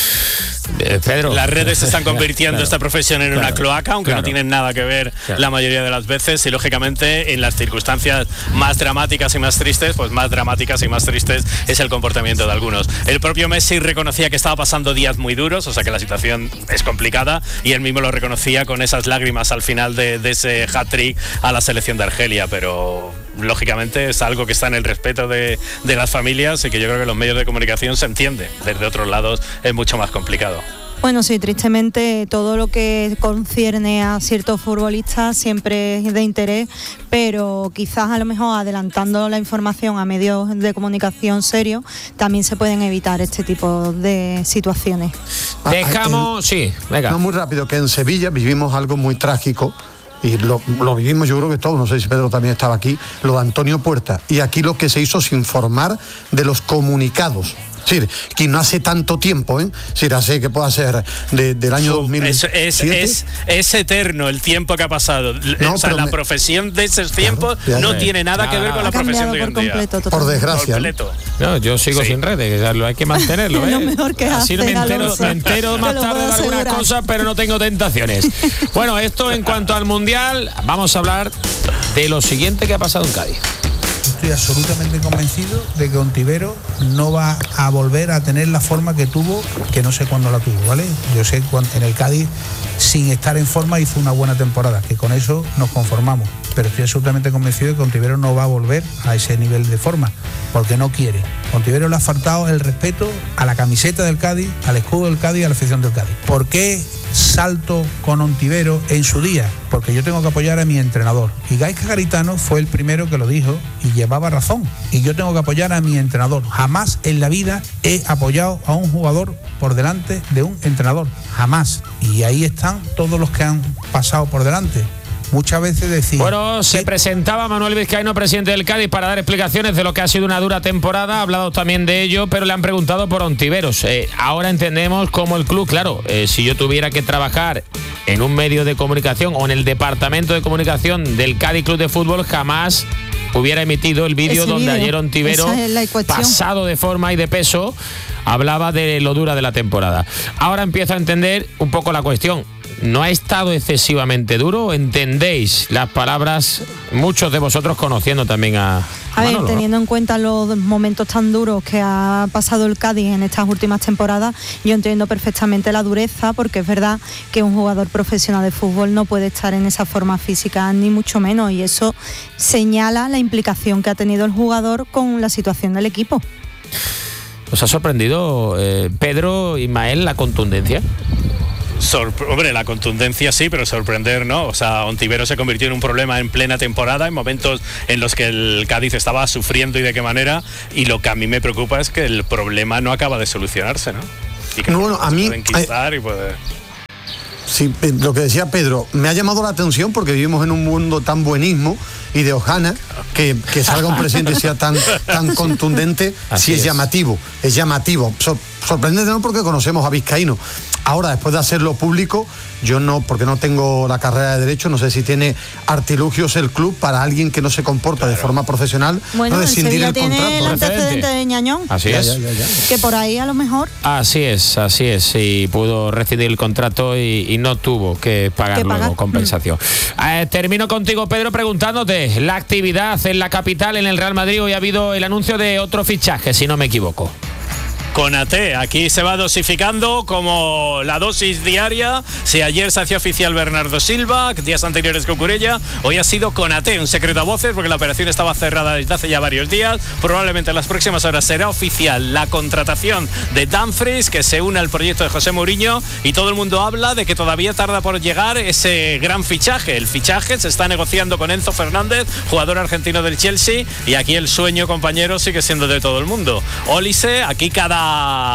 Eh, Pedro. Las redes se están convirtiendo claro, esta profesión en claro, una cloaca, aunque claro, no tienen nada que ver claro. la mayoría de las veces, y lógicamente en las circunstancias más dramáticas y más tristes, pues más dramáticas y más tristes es el comportamiento de algunos. El propio Messi reconocía que estaba pasando días muy duros, o sea que la situación es complicada, y él mismo lo reconocía con esas lágrimas al final de, de ese hat-trick a la selección de Argelia, pero lógicamente es algo que está en el respeto de, de las familias y que yo creo que los medios de comunicación se entiende. Desde otros lados es mucho más complicado. Bueno, sí, tristemente todo lo que concierne a ciertos futbolistas siempre es de interés, pero quizás a lo mejor adelantando la información a medios de comunicación serios también se pueden evitar este tipo de situaciones. Dejamos, sí, venga. No, muy rápido, que en Sevilla vivimos algo muy trágico. Y lo, lo vivimos, yo creo que todos, no sé si Pedro también estaba aquí, lo de Antonio Puerta. Y aquí lo que se hizo es informar de los comunicados. Es decir, que no hace tanto tiempo, ¿eh? Es decir, hace que pueda ser de, del año dos mil siete. Es, es, es, es eterno el tiempo que ha pasado. No, o sea, la me... profesión de esos tiempos claro, no ya, tiene nada, nada que ver con la profesión de hoy en día. Completo, por desgracia. Completo. No, yo sigo sí. sin redes, o sea, lo hay que mantenerlo. ¿eh? Lo mejor que Así hace, me entero, Alonso. me entero más tarde de algunas cosas, pero no tengo tentaciones. Bueno, esto en cuanto al Mundial, vamos a hablar de lo siguiente que ha pasado en Cádiz. Estoy absolutamente convencido de que Ontivero no va a volver a tener la forma que tuvo, que no sé cuándo la tuvo, ¿vale? Yo sé que en el Cádiz, sin estar en forma, hizo una buena temporada, que con eso nos conformamos. Pero estoy absolutamente convencido de que Ontivero no va a volver a ese nivel de forma, porque no quiere. Ontivero le ha faltado el respeto a la camiseta del Cádiz, al escudo del Cádiz y a la afición del Cádiz. ¿Por qué salto con Ontivero en su día? Porque yo tengo que apoyar a mi entrenador. Y Gaizka Garitano fue el primero que lo dijo y llevaba razón. Y yo tengo que apoyar a mi entrenador. Jamás en la vida he apoyado a un jugador por delante de un entrenador. Jamás. Y ahí están todos los que han pasado por delante. Muchas veces decía... Bueno, se presentaba Manuel Vizcaíno, presidente del Cádiz, para dar explicaciones de lo que ha sido una dura temporada. Ha hablado también de ello, pero le han preguntado por Ontiveros. Eh, ahora entendemos cómo el club, claro, eh, si yo tuviera que trabajar en un medio de comunicación o en el departamento de comunicación del Cádiz Club de Fútbol, jamás hubiera emitido el vídeo donde video. ayer Ontivero, pasado de forma y de peso, hablaba de lo dura de la temporada. Ahora empiezo a entender un poco la cuestión. ¿No ha estado excesivamente duro? ¿Entendéis las palabras, muchos de vosotros conociendo también a, A ver, Manolo. teniendo en cuenta los momentos tan duros que ha pasado el Cádiz en estas últimas temporadas, yo entiendo perfectamente la dureza, porque es verdad que un jugador profesional de fútbol no puede estar en esa forma física, ni mucho menos, y eso señala la implicación que ha tenido el jugador con la situación del equipo. ¿Os ha sorprendido, eh, Pedro, Ismael, la contundencia? Sorpre- hombre, la contundencia sí, pero sorprender no. O sea, Ontiveros se convirtió en un problema en plena temporada, en momentos en los que el Cádiz estaba sufriendo y de qué manera, y lo que a mí me preocupa es que el problema no acaba de solucionarse, ¿no? Y que no, bueno, a mí, pueden quitar y poder... Sí, lo que decía Pedro, me ha llamado la atención porque vivimos en un mundo tan buenismo y de hojana, que, que salga un presidente y sea tan, tan contundente, Así sí es, es. llamativo, es llamativo. Sor- sorprendente no, porque conocemos a Vizcaíno. Ahora, después de hacerlo público, yo no, porque no tengo la carrera de Derecho, no sé si tiene artilugios el club para alguien que no se comporta de forma profesional, Bueno, el rescindir Sevilla el tiene contrato. el antecedente de Ñañón, Así Ya, es. ya, ya, ya. que por ahí a lo mejor... Así es, así es. Y pudo rescindir el contrato y, y no tuvo que pagar Que luego pagar. compensación. Eh, termino contigo, Pedro, preguntándote la actividad en la capital, en el Real Madrid. Hoy ha habido el anuncio de otro fichaje, si no me equivoco. Conate, aquí se va dosificando como la dosis diaria. Si ayer se hacía oficial Bernardo Silva, días anteriores Cucurella, hoy ha sido Conate, un secreto a voces porque la operación estaba cerrada desde hace ya varios días. Probablemente en las próximas horas será oficial la contratación de Dumfries, que se une al proyecto de José Mourinho, y todo el mundo habla de que todavía tarda por llegar ese gran fichaje. El fichaje se está negociando con Enzo Fernández, jugador argentino del Chelsea, y aquí el sueño, compañero, sigue siendo de todo el mundo. Olise, aquí cada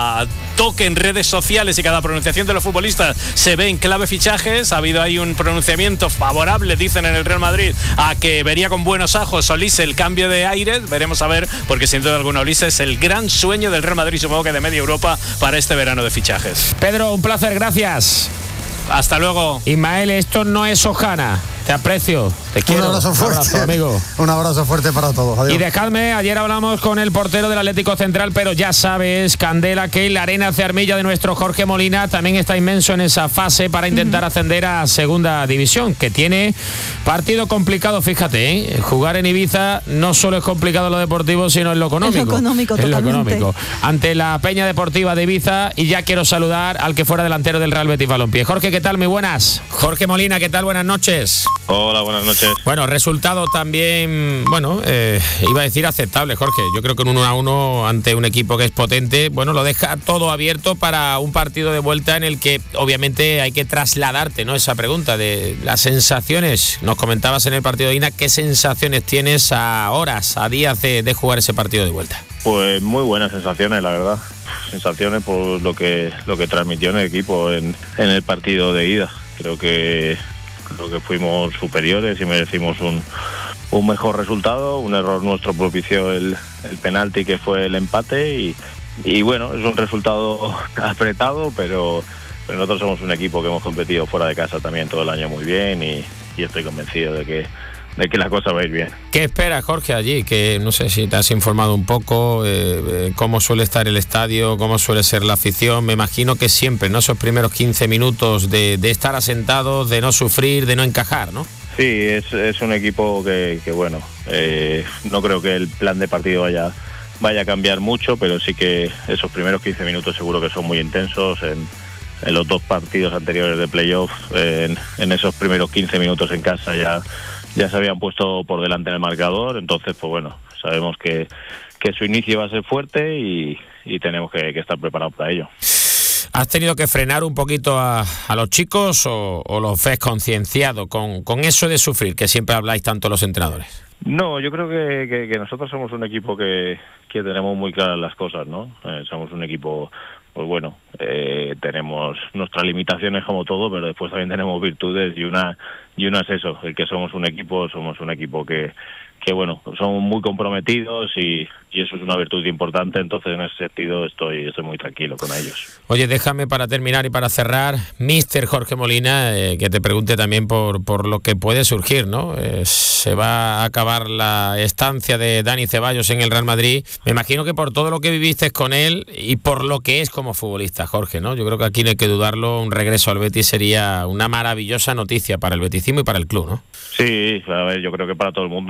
toque en redes sociales y cada pronunciación de los futbolistas se ve en clave fichajes. Ha habido ahí un pronunciamiento favorable, dicen en el Real Madrid, a que vería con buenos ojos Olise el cambio de aires. Veremos a ver, porque sin duda alguna Olise es el gran sueño del Real Madrid, supongo que de media Europa, para este verano de fichajes. Pedro, un placer, gracias. Hasta luego. Ismael, esto no es Ojana. Te aprecio, te quiero. Un abrazo fuerte. Un abrazo, amigo. Un abrazo fuerte para todos. Adiós. Y dejadme, ayer hablamos con el portero del Atlético Central, pero ya sabes, Candela, que la arena de armilla de nuestro Jorge Molina también está inmenso en esa fase para intentar ascender a segunda división, que tiene partido complicado, fíjate, ¿eh? Jugar en Ibiza no solo es complicado en lo deportivo, sino en lo económico. En lo económico, En lo totalmente. económico. Ante la Peña Deportiva de Ibiza, y ya quiero saludar al que fuera delantero del Real Betis Balompié. Jorge, ¿qué tal? Muy buenas. Jorge Molina, ¿qué tal? Buenas noches. Hola, buenas noches. Bueno, resultado también, bueno, eh, iba a decir aceptable, Jorge. Yo creo que un uno a uno ante un equipo que es potente, bueno, lo deja todo abierto para un partido de vuelta en el que obviamente hay que trasladarte, ¿no? Esa pregunta de las sensaciones. Nos comentabas en el partido de Ina, ¿qué sensaciones tienes a horas, a días de, de jugar ese partido de vuelta? Pues muy buenas sensaciones, la verdad. Sensaciones por lo que lo que transmitió en el equipo en, en el partido de ida. Creo que creo que fuimos superiores y merecimos un, un mejor resultado. Un error nuestro propició el, el penalti, que fue el empate, y, y bueno, es un resultado apretado, pero, pero nosotros somos un equipo que hemos competido fuera de casa también todo el año muy bien, y, y estoy convencido de que de que la cosa va a ir bien. ¿Qué esperas, Jorge, allí? Que no sé si te has informado un poco, eh, eh, cómo suele estar el estadio, cómo suele ser la afición. Me imagino que siempre, ¿no? Esos primeros quince minutos de, de estar asentados, de no sufrir, de no encajar, ¿no? Sí, es, es un equipo que, que bueno, eh, no creo que el plan de partido vaya, vaya a cambiar mucho, pero sí que esos primeros quince minutos seguro que son muy intensos. En, en los dos partidos anteriores de playoff, en, en esos primeros quince minutos en casa ya ya se habían puesto por delante en el marcador, entonces pues bueno, sabemos que, que su inicio va a ser fuerte, y, y tenemos que, que estar preparados para ello. ¿Has tenido que frenar un poquito a, a los chicos o, o los ves concienciados con, con eso de sufrir, que siempre habláis tanto los entrenadores? No, yo creo que, que, que nosotros somos un equipo que, que tenemos muy claras las cosas, ¿no? Eh, somos un equipo, pues bueno, eh, tenemos nuestras limitaciones como todo, pero después también tenemos virtudes, y una y una es eso, el que somos un equipo, somos un equipo que, que bueno, somos muy comprometidos, y, y eso es una virtud importante. Entonces en ese sentido estoy, estoy muy tranquilo con ellos. Oye, déjame para terminar y para cerrar, míster Jorge Molina, eh, que te pregunte también por, por lo que puede surgir, ¿no? Eh, se va a acabar la estancia de Dani Ceballos en el Real Madrid. Me imagino que por todo lo que viviste con él y por lo que es como futbolista, Jorge, ¿no? Yo creo que aquí no hay que dudarlo, un regreso al Betis sería una maravillosa noticia para el betisismo y para el club, ¿no? Sí, a ver, yo creo que para todo el mundo. A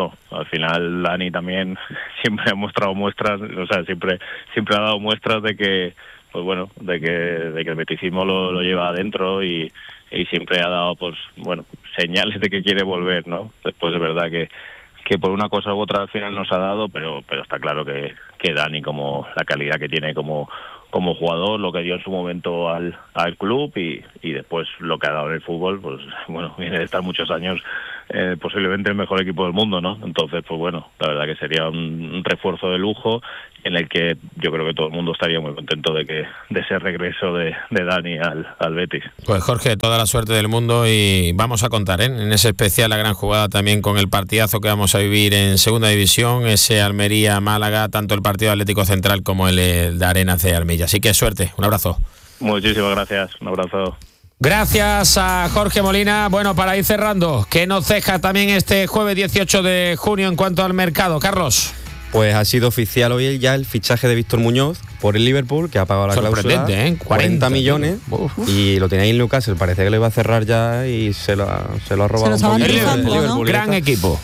al final Dani también siempre ha mostrado muestras, o sea, siempre siempre ha dado muestras de que, pues bueno, de que de que el beticismo lo, lo lleva adentro y, y siempre ha dado, pues bueno, señales de que quiere volver, ¿no? Después es verdad que que por una cosa u otra al final nos ha dado, pero pero está claro que, que Dani, como la calidad que tiene como como jugador, lo que dio en su momento al, al club y, y después lo que ha dado en el fútbol, pues bueno, viene de estar muchos años eh, posiblemente el mejor equipo del mundo, ¿no? Entonces, pues bueno, la verdad que sería un, un refuerzo de lujo en el que yo creo que todo el mundo estaría muy contento de que de ese regreso de, de Dani al, al Betis. Pues Jorge, toda la suerte del mundo y vamos a contar, ¿eh? En ese especial la gran jugada también con el partidazo que vamos a vivir en Segunda División, ese Almería-Málaga, tanto el partido Atlético Central como el, el de Arenas de Armilla. Así que suerte, un abrazo. Muchísimas gracias, un abrazo. Gracias a Jorge Molina. Bueno, para ir cerrando, ¿qué nos deja también este jueves dieciocho de junio en cuanto al mercado, Carlos? Pues ha sido oficial hoy ya el fichaje de Víctor Muñoz por el Liverpool, que ha pagado la cláusula, ¿eh? cuarenta millones, Uf. y lo tenía ahí en Newcastle, parece que le iba a cerrar ya y se lo ha, se lo ha robado se un poquito. El Liverpool, el Liverpool, gran ¿no? equipo.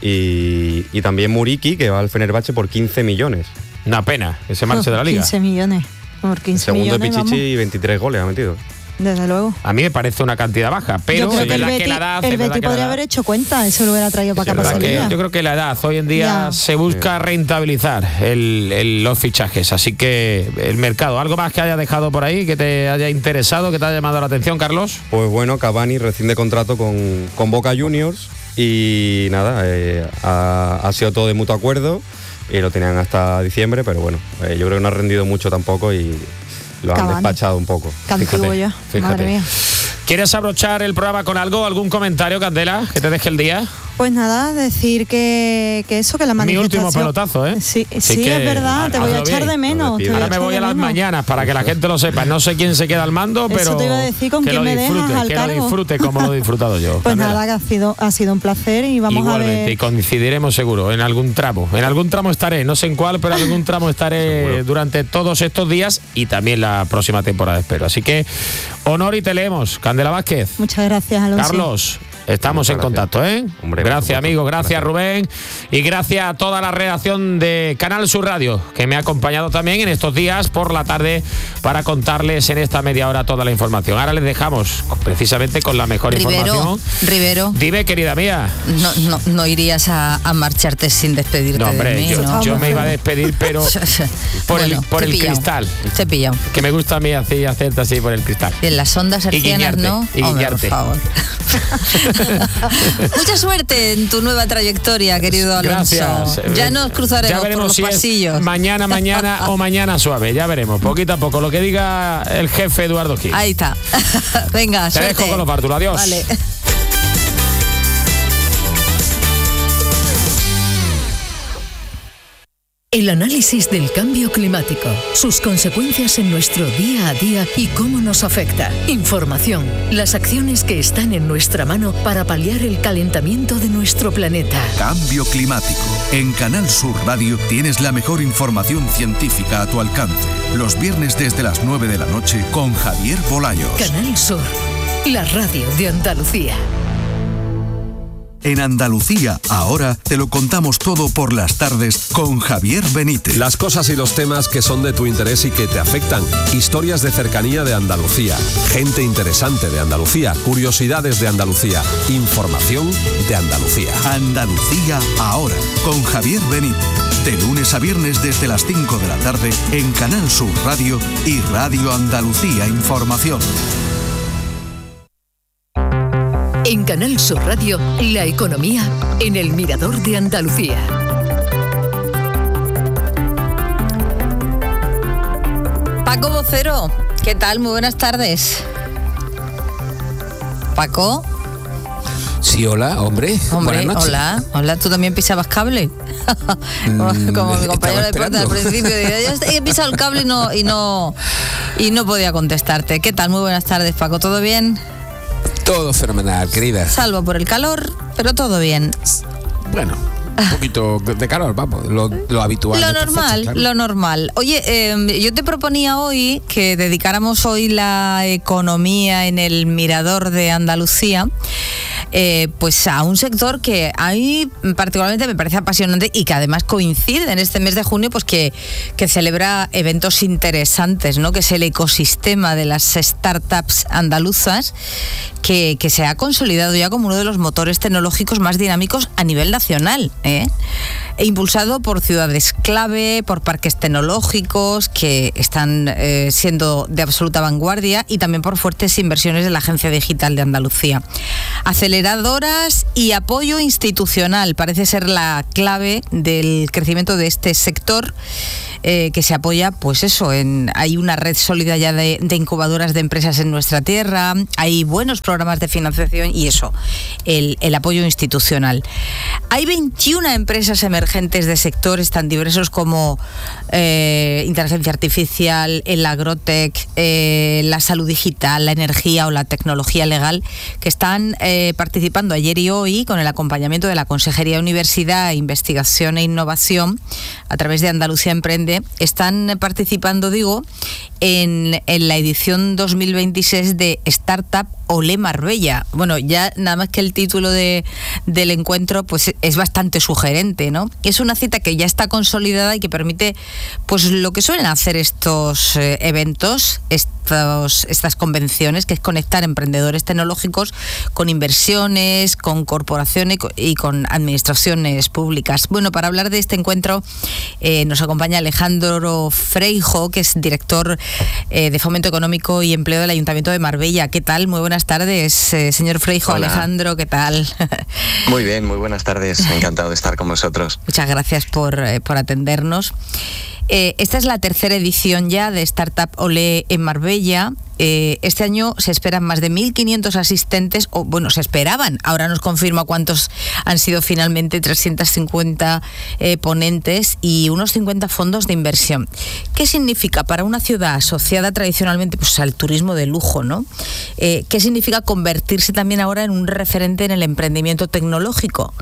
Y, y también Muriqui, que va al Fenerbahce por quince millones. Una pena que se marche de la liga. quince millones. Por quince el segundo millones, de Pichichi vamos. y veintitrés goles ha metido. Desde luego. A mí me parece una cantidad baja, pero yo creo es que el verdad Betis, que la edad... el Betis podría haber hecho cuenta, eso lo hubiera traído para acá para Sevilla. Yo creo que la edad, hoy en día ya. se busca rentabilizar el, el, los fichajes, así que el mercado. ¿Algo más que haya dejado por ahí, que te haya interesado, que te haya llamado la atención, Carlos? Pues bueno, Cavani recién de contrato con, con Boca Juniors y nada, eh, ha, ha sido todo de mutuo acuerdo y lo tenían hasta diciembre, pero bueno, eh, yo creo que no ha rendido mucho tampoco y lo han Cavani. despachado un poco. Cantigo ya, fíjate. Madre mía. ¿Quieres abrochar el programa con algo? ¿Algún comentario, Candela, que te deje el día? Pues nada, decir que, que eso, que la manifestación... Mi último pelotazo, ¿eh? Sí, Así sí que, es verdad, te voy a echar de menos. Te voy Ahora a me echar voy de a las menos. mañanas para que la gente lo sepa. No sé quién se queda al mando, pero Eso te iba a decir, con que quién lo me dejas disfrute, al que cargo. lo disfrute como lo he disfrutado yo. Pues Candela. nada, que ha sido, ha sido un placer y vamos Igualmente, a ver... y coincidiremos seguro en algún tramo. En algún tramo estaré, no sé en cuál, pero en algún tramo estaré durante todos estos días y también la próxima temporada, espero. Así que, honor y te leemos. Candela Vázquez. Muchas gracias, Alonso. Carlos, estamos en contacto, ¿eh? Hombre, gracias, amigo, gracias, gracias, Rubén. Y gracias a toda la redacción de Canal Sur Radio, que me ha acompañado también en estos días por la tarde para contarles en esta media hora toda la información. Ahora les dejamos precisamente con la mejor Rivero, información. Rivero. Dime, querida mía. No, no, no irías a, a marcharte sin despedirte no, hombre, de mí, yo, ¿no? yo me iba a despedir, pero por bueno, el, por el pillado, cristal. Te he pillado. Que me gusta a mí así, hacerte así por el cristal. Y en las ondas hercianas, ¿no? Y Hombre, guiarte. por favor. Mucha suerte en tu nueva trayectoria, querido Alonso. Gracias. Ya nos cruzaremos ya veremos por los si pasillos. Es mañana, mañana o mañana suave. Ya veremos, poquito a poco. Lo que diga el jefe Eduardo Gil. Ahí está. Venga, Te suerte. dejo con los bártulos. Adiós. Vale. El análisis del cambio climático, sus consecuencias en nuestro día a día y cómo nos afecta. Información, las acciones que están en nuestra mano para paliar el calentamiento de nuestro planeta. Cambio climático. En Canal Sur Radio tienes la mejor información científica a tu alcance. Los viernes desde las nueve de la noche con Javier Bolaños. Canal Sur, la radio de Andalucía. En Andalucía, ahora te lo contamos todo por las tardes con Javier Benítez. Las cosas y los temas que son de tu interés y que te afectan. Historias de cercanía de Andalucía. Gente interesante de Andalucía. Curiosidades de Andalucía. Información de Andalucía. Andalucía, ahora, con Javier Benítez. De lunes a viernes desde las cinco de la tarde en Canal Sur Radio y Radio Andalucía Información. En Canal Sur Radio, la economía en el Mirador de Andalucía. Paco Vocero, ¿qué tal? Muy buenas tardes. Paco. Sí, hola, hombre. Hombre, hola. Hola, ¿tú también pisabas cable? Como mi compañero de deporte al principio. Yo he pisado el cable y no, y no, y no podía contestarte. ¿Qué tal? Muy buenas tardes, Paco. ¿Todo bien? Todo fenomenal, querida. Salvo por el calor, pero todo bien. Bueno, un poquito de calor, vamos, lo, lo habitual. Lo normal, fecha, claro. lo normal. Oye, eh, yo te proponía hoy que dedicáramos hoy la economía en el Mirador de Andalucía eh, pues a un sector que a mí particularmente me parece apasionante y que además coincide en este mes de junio, pues que, que celebra eventos interesantes, ¿no? Que es el ecosistema de las startups andaluzas, que, que se ha consolidado ya como uno de los motores tecnológicos más dinámicos a nivel nacional, ¿eh? E impulsado por ciudades clave, por parques tecnológicos que están eh, siendo de absoluta vanguardia y también por fuertes inversiones de la Agencia Digital de Andalucía. Aceleradoras y apoyo institucional parece ser la clave del crecimiento de este sector, eh, que se apoya, pues eso, en hay una red sólida ya de, de incubadoras de empresas en nuestra tierra, hay buenos programas de financiación y eso, el, el apoyo institucional. Hay veintiuna empresas emergentes de sectores tan diversos como eh, inteligencia artificial, el agrotech, eh, la salud digital, la energía o la tecnología legal, que están eh, participando ayer y hoy con el acompañamiento de la Consejería de Universidad, Investigación e Innovación a través de Andalucía Emprende. Están participando, digo, en, en la edición dos mil veintiséis de Startup Olé Marbella. Bueno, ya nada más que el título de, del encuentro pues es bastante sugerente, ¿no? Es una cita que ya está consolidada y que permite pues lo que suelen hacer estos eh, eventos, estos, estas convenciones, que es conectar emprendedores tecnológicos con inversiones, con corporaciones y con administraciones públicas. Bueno, para hablar de este encuentro eh, nos acompaña Alejandro Freijo, que es director eh, de Fomento Económico y Empleo del Ayuntamiento de Marbella. ¿Qué tal? Muy buenas tardes, eh, señor Freijo. Hola. Alejandro, ¿qué tal? Muy bien, muy buenas tardes. Encantado de estar con vosotros. Muchas gracias por, eh, por atendernos. Eh, esta es la tercera edición ya de Startup Olé en Marbella. Eh, este año se esperan más de mil quinientos asistentes, o bueno, se esperaban, ahora nos confirma cuántos han sido finalmente, trescientos cincuenta eh, ponentes y unos cincuenta fondos de inversión. ¿Qué significa para una ciudad asociada tradicionalmente pues, al turismo de lujo, ¿no? Eh, ¿Qué significa convertirse también ahora en un referente en el emprendimiento tecnológico?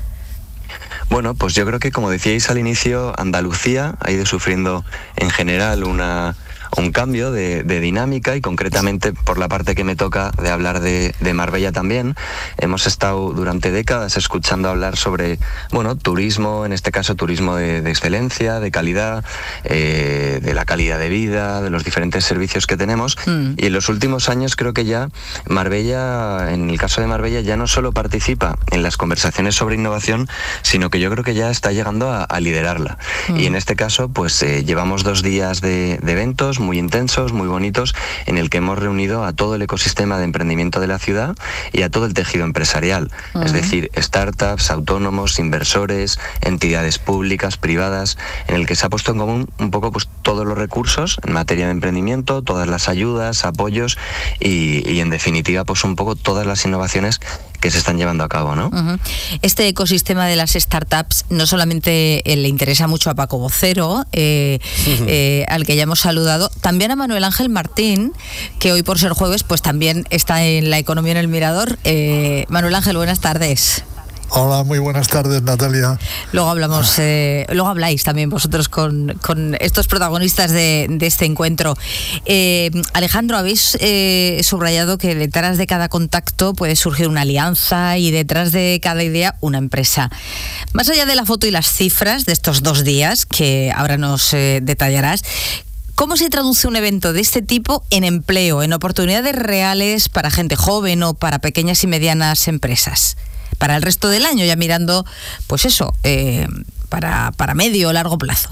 Bueno, pues yo creo que, como decíais al inicio, Andalucía ha ido sufriendo en general una... un cambio de, de dinámica y concretamente por la parte que me toca de hablar de, de Marbella también. Hemos estado durante décadas escuchando hablar sobre, bueno, turismo, en este caso turismo de, de excelencia, de calidad, eh, de la calidad de vida, de los diferentes servicios que tenemos. Mm. Y en los últimos años creo que ya Marbella, en el caso de Marbella, ya no solo participa en las conversaciones sobre innovación, sino que yo creo que ya está llegando a, a liderarla. Mm. Y en este caso, pues eh, llevamos dos días de, de eventos muy intensos, muy bonitos, en el que hemos reunido a todo el ecosistema de emprendimiento de la ciudad y a todo el tejido empresarial, uh-huh. es decir, startups, autónomos, inversores, entidades públicas, privadas, en el que se ha puesto en común un poco pues todos los recursos en materia de emprendimiento, todas las ayudas, apoyos y, y en definitiva pues un poco todas las innovaciones que se están llevando a cabo, ¿no? Uh-huh. Este ecosistema de las startups no solamente eh, le interesa mucho a Paco Vocero, eh, uh-huh. eh, al que ya hemos saludado, también a Manuel Ángel Martín, que hoy por ser jueves pues también está en La Economía en el Mirador. Eh, Manuel Ángel, buenas tardes. Hola, muy buenas tardes, Natalia. Luego hablamos, eh, luego habláis también vosotros con, con estos protagonistas de, de este encuentro. Eh, Alejandro, habéis eh, subrayado que detrás de cada contacto puede surgir una alianza y detrás de cada idea una empresa. Más allá de la foto y las cifras de estos dos días, que ahora nos eh, detallarás, ¿cómo se traduce un evento de este tipo en empleo, en oportunidades reales para gente joven o para pequeñas y medianas empresas? Para el resto del año, ya mirando, pues eso, eh, para, para medio o largo plazo.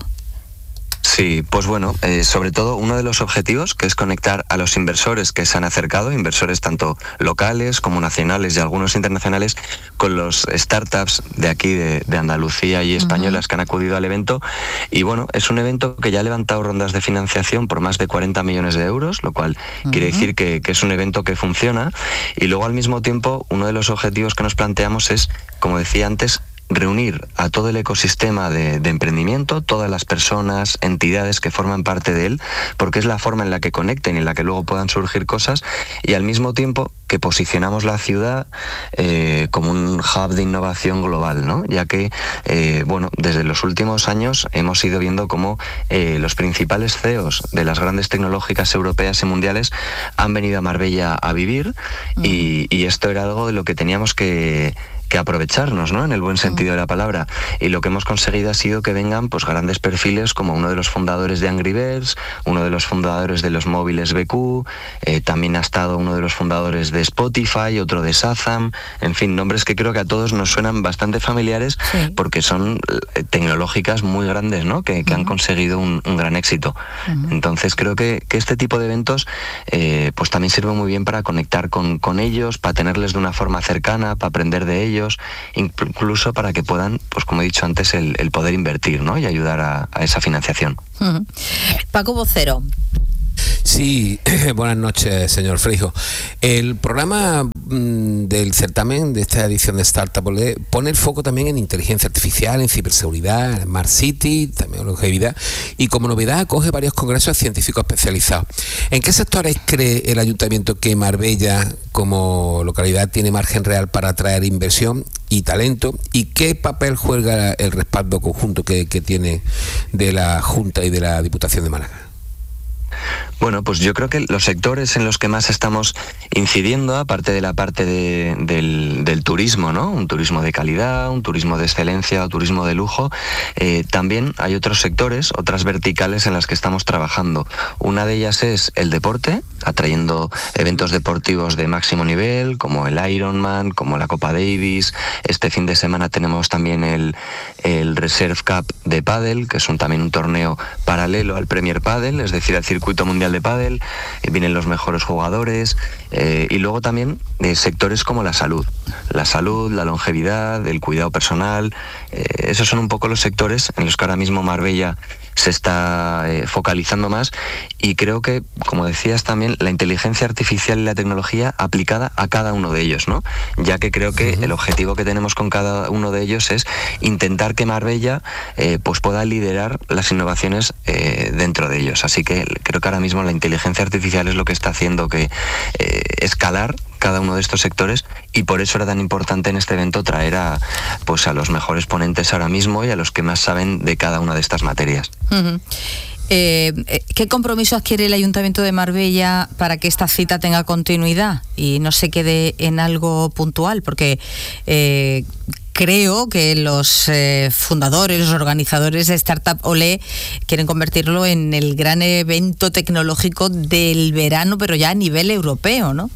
Sí, pues bueno, eh, sobre todo uno de los objetivos, que es conectar a los inversores que se han acercado, inversores tanto locales como nacionales y algunos internacionales, con los startups de aquí, de, de Andalucía y españolas uh-huh. que han acudido al evento. Y bueno, es un evento que ya ha levantado rondas de financiación por más de cuarenta millones de euros, lo cual uh-huh. quiere decir que, que es un evento que funciona. Y luego, al mismo tiempo, uno de los objetivos que nos planteamos es, como decía antes, reunir a todo el ecosistema de, de emprendimiento, todas las personas, entidades que forman parte de él, porque es la forma en la que conecten y en la que luego puedan surgir cosas, y al mismo tiempo que posicionamos la ciudad eh, como un hub de innovación global, ¿no? Ya que, eh, bueno, desde los últimos años hemos ido viendo cómo eh, los principales C E Os de las grandes tecnológicas europeas y mundiales han venido a Marbella a vivir, mm. y, y esto era algo de lo que teníamos que... que aprovecharnos, ¿no? En el buen sentido de la palabra. Y lo que hemos conseguido ha sido que vengan pues grandes perfiles como uno de los fundadores de Angry Birds, uno de los fundadores de los móviles B Q, eh, también ha estado uno de los fundadores de Spotify, otro de Shazam, en fin, nombres que creo que a todos nos suenan bastante familiares, sí, porque son eh, tecnológicas muy grandes, ¿no? Que, que uh-huh. han conseguido un, un gran éxito. Uh-huh. Entonces creo que, que este tipo de eventos eh, pues también sirve muy bien para conectar con, con ellos, para tenerles de una forma cercana, para aprender de ellos, incluso para que puedan, pues como he dicho antes, el, el poder invertir, ¿no? Y ayudar a, a esa financiación. Uh-huh. Paco Vocero. Sí, buenas noches, señor Freijo. El programa mmm, del certamen de esta edición de Startup pone el foco también en inteligencia artificial, en ciberseguridad, en Smart City, también en longevidad, y como novedad acoge varios congresos científicos especializados. ¿En qué sectores cree el Ayuntamiento que Marbella, como localidad, tiene margen real para atraer inversión y talento? ¿Y qué papel juega el respaldo conjunto que, que tiene de la Junta y de la Diputación de Málaga? Bueno, pues yo creo que los sectores en los que más estamos incidiendo, aparte de la parte de, del, del turismo, ¿no? Un turismo de calidad, un turismo de excelencia o turismo de lujo, eh, también hay otros sectores, otras verticales en las que estamos trabajando. Una de ellas es el deporte, atrayendo eventos deportivos de máximo nivel, como el Ironman, como la Copa Davis. Este fin de semana tenemos también el, el Reserve Cup de pádel, que es un, también un torneo paralelo al Premier Padel, es decir, al circuito mundial de pádel, eh, vienen los mejores jugadores, eh, y luego también eh, sectores como la salud, la salud, la longevidad, el cuidado personal, eh, esos son un poco los sectores en los que ahora mismo Marbella se está eh, focalizando más, y creo que, como decías también, la inteligencia artificial y la tecnología aplicada a cada uno de ellos, ¿no? Ya que creo que uh-huh. el objetivo que tenemos con cada uno de ellos es intentar que Marbella eh, pues pueda liderar las innovaciones eh, dentro de ellos. Así que creo que ahora mismo la inteligencia artificial es lo que está haciendo que eh, escalar cada uno de estos sectores, y por eso era tan importante en este evento traer a, pues a los mejores ponentes ahora mismo y a los que más saben de cada una de estas materias. Uh-huh. Eh, ¿Qué compromiso adquiere el Ayuntamiento de Marbella para que esta cita tenga continuidad y no se quede en algo puntual? Porque eh, creo que los eh, fundadores, los organizadores de Startup Olé quieren convertirlo en el gran evento tecnológico del verano, pero ya a nivel europeo, ¿no?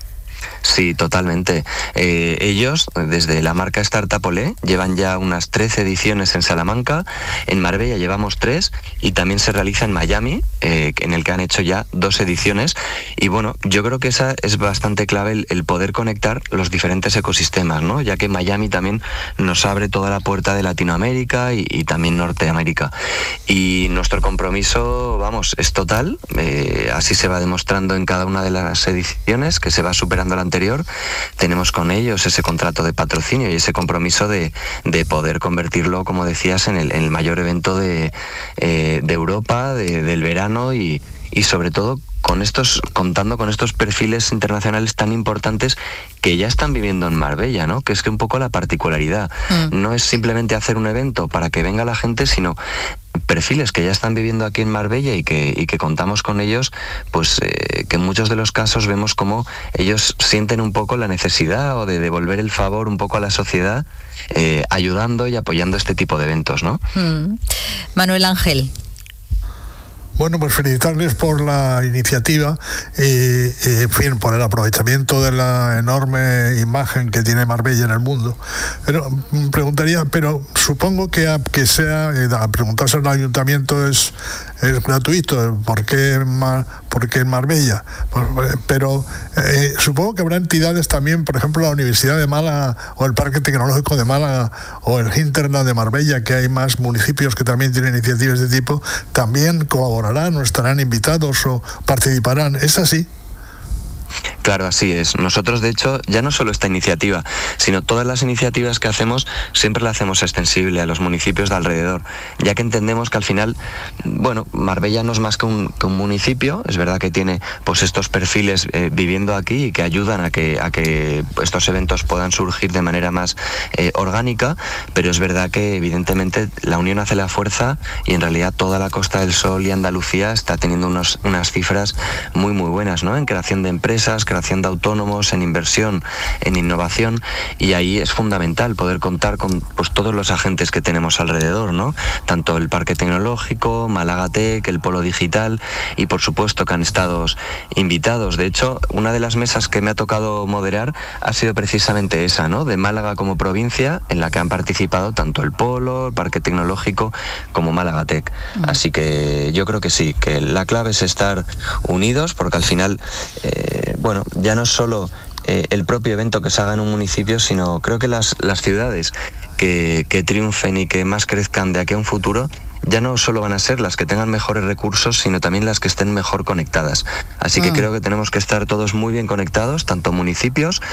Sí, totalmente. Eh, ellos, desde la marca Startup Olé, llevan ya unas trece ediciones en Salamanca, en Marbella llevamos tres, y también se realiza en Miami, eh, en el que han hecho ya dos ediciones, y bueno, yo creo que esa es bastante clave, el, el poder conectar los diferentes ecosistemas, ¿no? Ya que Miami también nos abre toda la puerta de Latinoamérica y, y también Norteamérica. Y nuestro compromiso, vamos, es total, eh, así se va demostrando en cada una de las ediciones, que se va superando la anterior. Tenemos con ellos ese contrato de patrocinio y ese compromiso de, de poder convertirlo, como decías, en el, en el mayor evento de, eh, de Europa, de, del verano, y, y sobre todo con estos, contando con estos perfiles internacionales tan importantes que ya están viviendo en Marbella, ¿no? Que es que un poco la particularidad mm. no es simplemente hacer un evento para que venga la gente, sino perfiles que ya están viviendo aquí en Marbella y que, y que contamos con ellos, pues eh, que en muchos de los casos vemos como ellos sienten un poco la necesidad o de devolver el favor un poco a la sociedad, eh, ayudando y apoyando este tipo de eventos, ¿no? Mm. Manuel Ángel. Bueno, pues felicitarles por la iniciativa y, y, en fin, por el aprovechamiento de la enorme imagen que tiene Marbella en el mundo. Pero preguntaría, pero supongo que a, que sea, a preguntarse al ayuntamiento es, es gratuito, ¿por qué, por qué en Marbella? Pero eh, supongo que habrá entidades también, por ejemplo la Universidad de Málaga o el Parque Tecnológico de Málaga o el Hinterland de Marbella, que hay más municipios que también tienen iniciativas de tipo, también colaborarán o estarán invitados o participarán. ¿Es así? Claro, así es. Nosotros, de hecho, ya no solo esta iniciativa, sino todas las iniciativas que hacemos, siempre la hacemos extensible a los municipios de alrededor, ya que entendemos que al final, bueno, Marbella no es más que un, que un municipio, es verdad que tiene pues estos perfiles eh, viviendo aquí y que ayudan a que, a que estos eventos puedan surgir de manera más eh, orgánica, pero es verdad que evidentemente la unión hace la fuerza y en realidad toda la Costa del Sol y Andalucía está teniendo unos, unas cifras muy muy buenas, ¿no? En creación de empresas, creación de autónomos, en inversión, en innovación, y ahí es fundamental poder contar con pues todos los agentes que tenemos alrededor, ¿no? Tanto el Parque Tecnológico, Málaga Tech, el Polo Digital y por supuesto que han estado invitados. De hecho, una de las mesas que me ha tocado moderar ha sido precisamente esa, ¿no? De Málaga como provincia, en la que han participado tanto el Polo, el Parque Tecnológico como Málaga Tech. Así que yo creo que sí, que la clave es estar unidos, porque al final, eh, bueno, ya no es solo eh, el propio evento que se haga en un municipio, sino creo que las, las ciudades que, que triunfen y que más crezcan de aquí a un futuro, ya no solo van a ser las que tengan mejores recursos, sino también las que estén mejor conectadas. Así que Mm. creo que tenemos que estar todos muy bien conectados, tanto municipios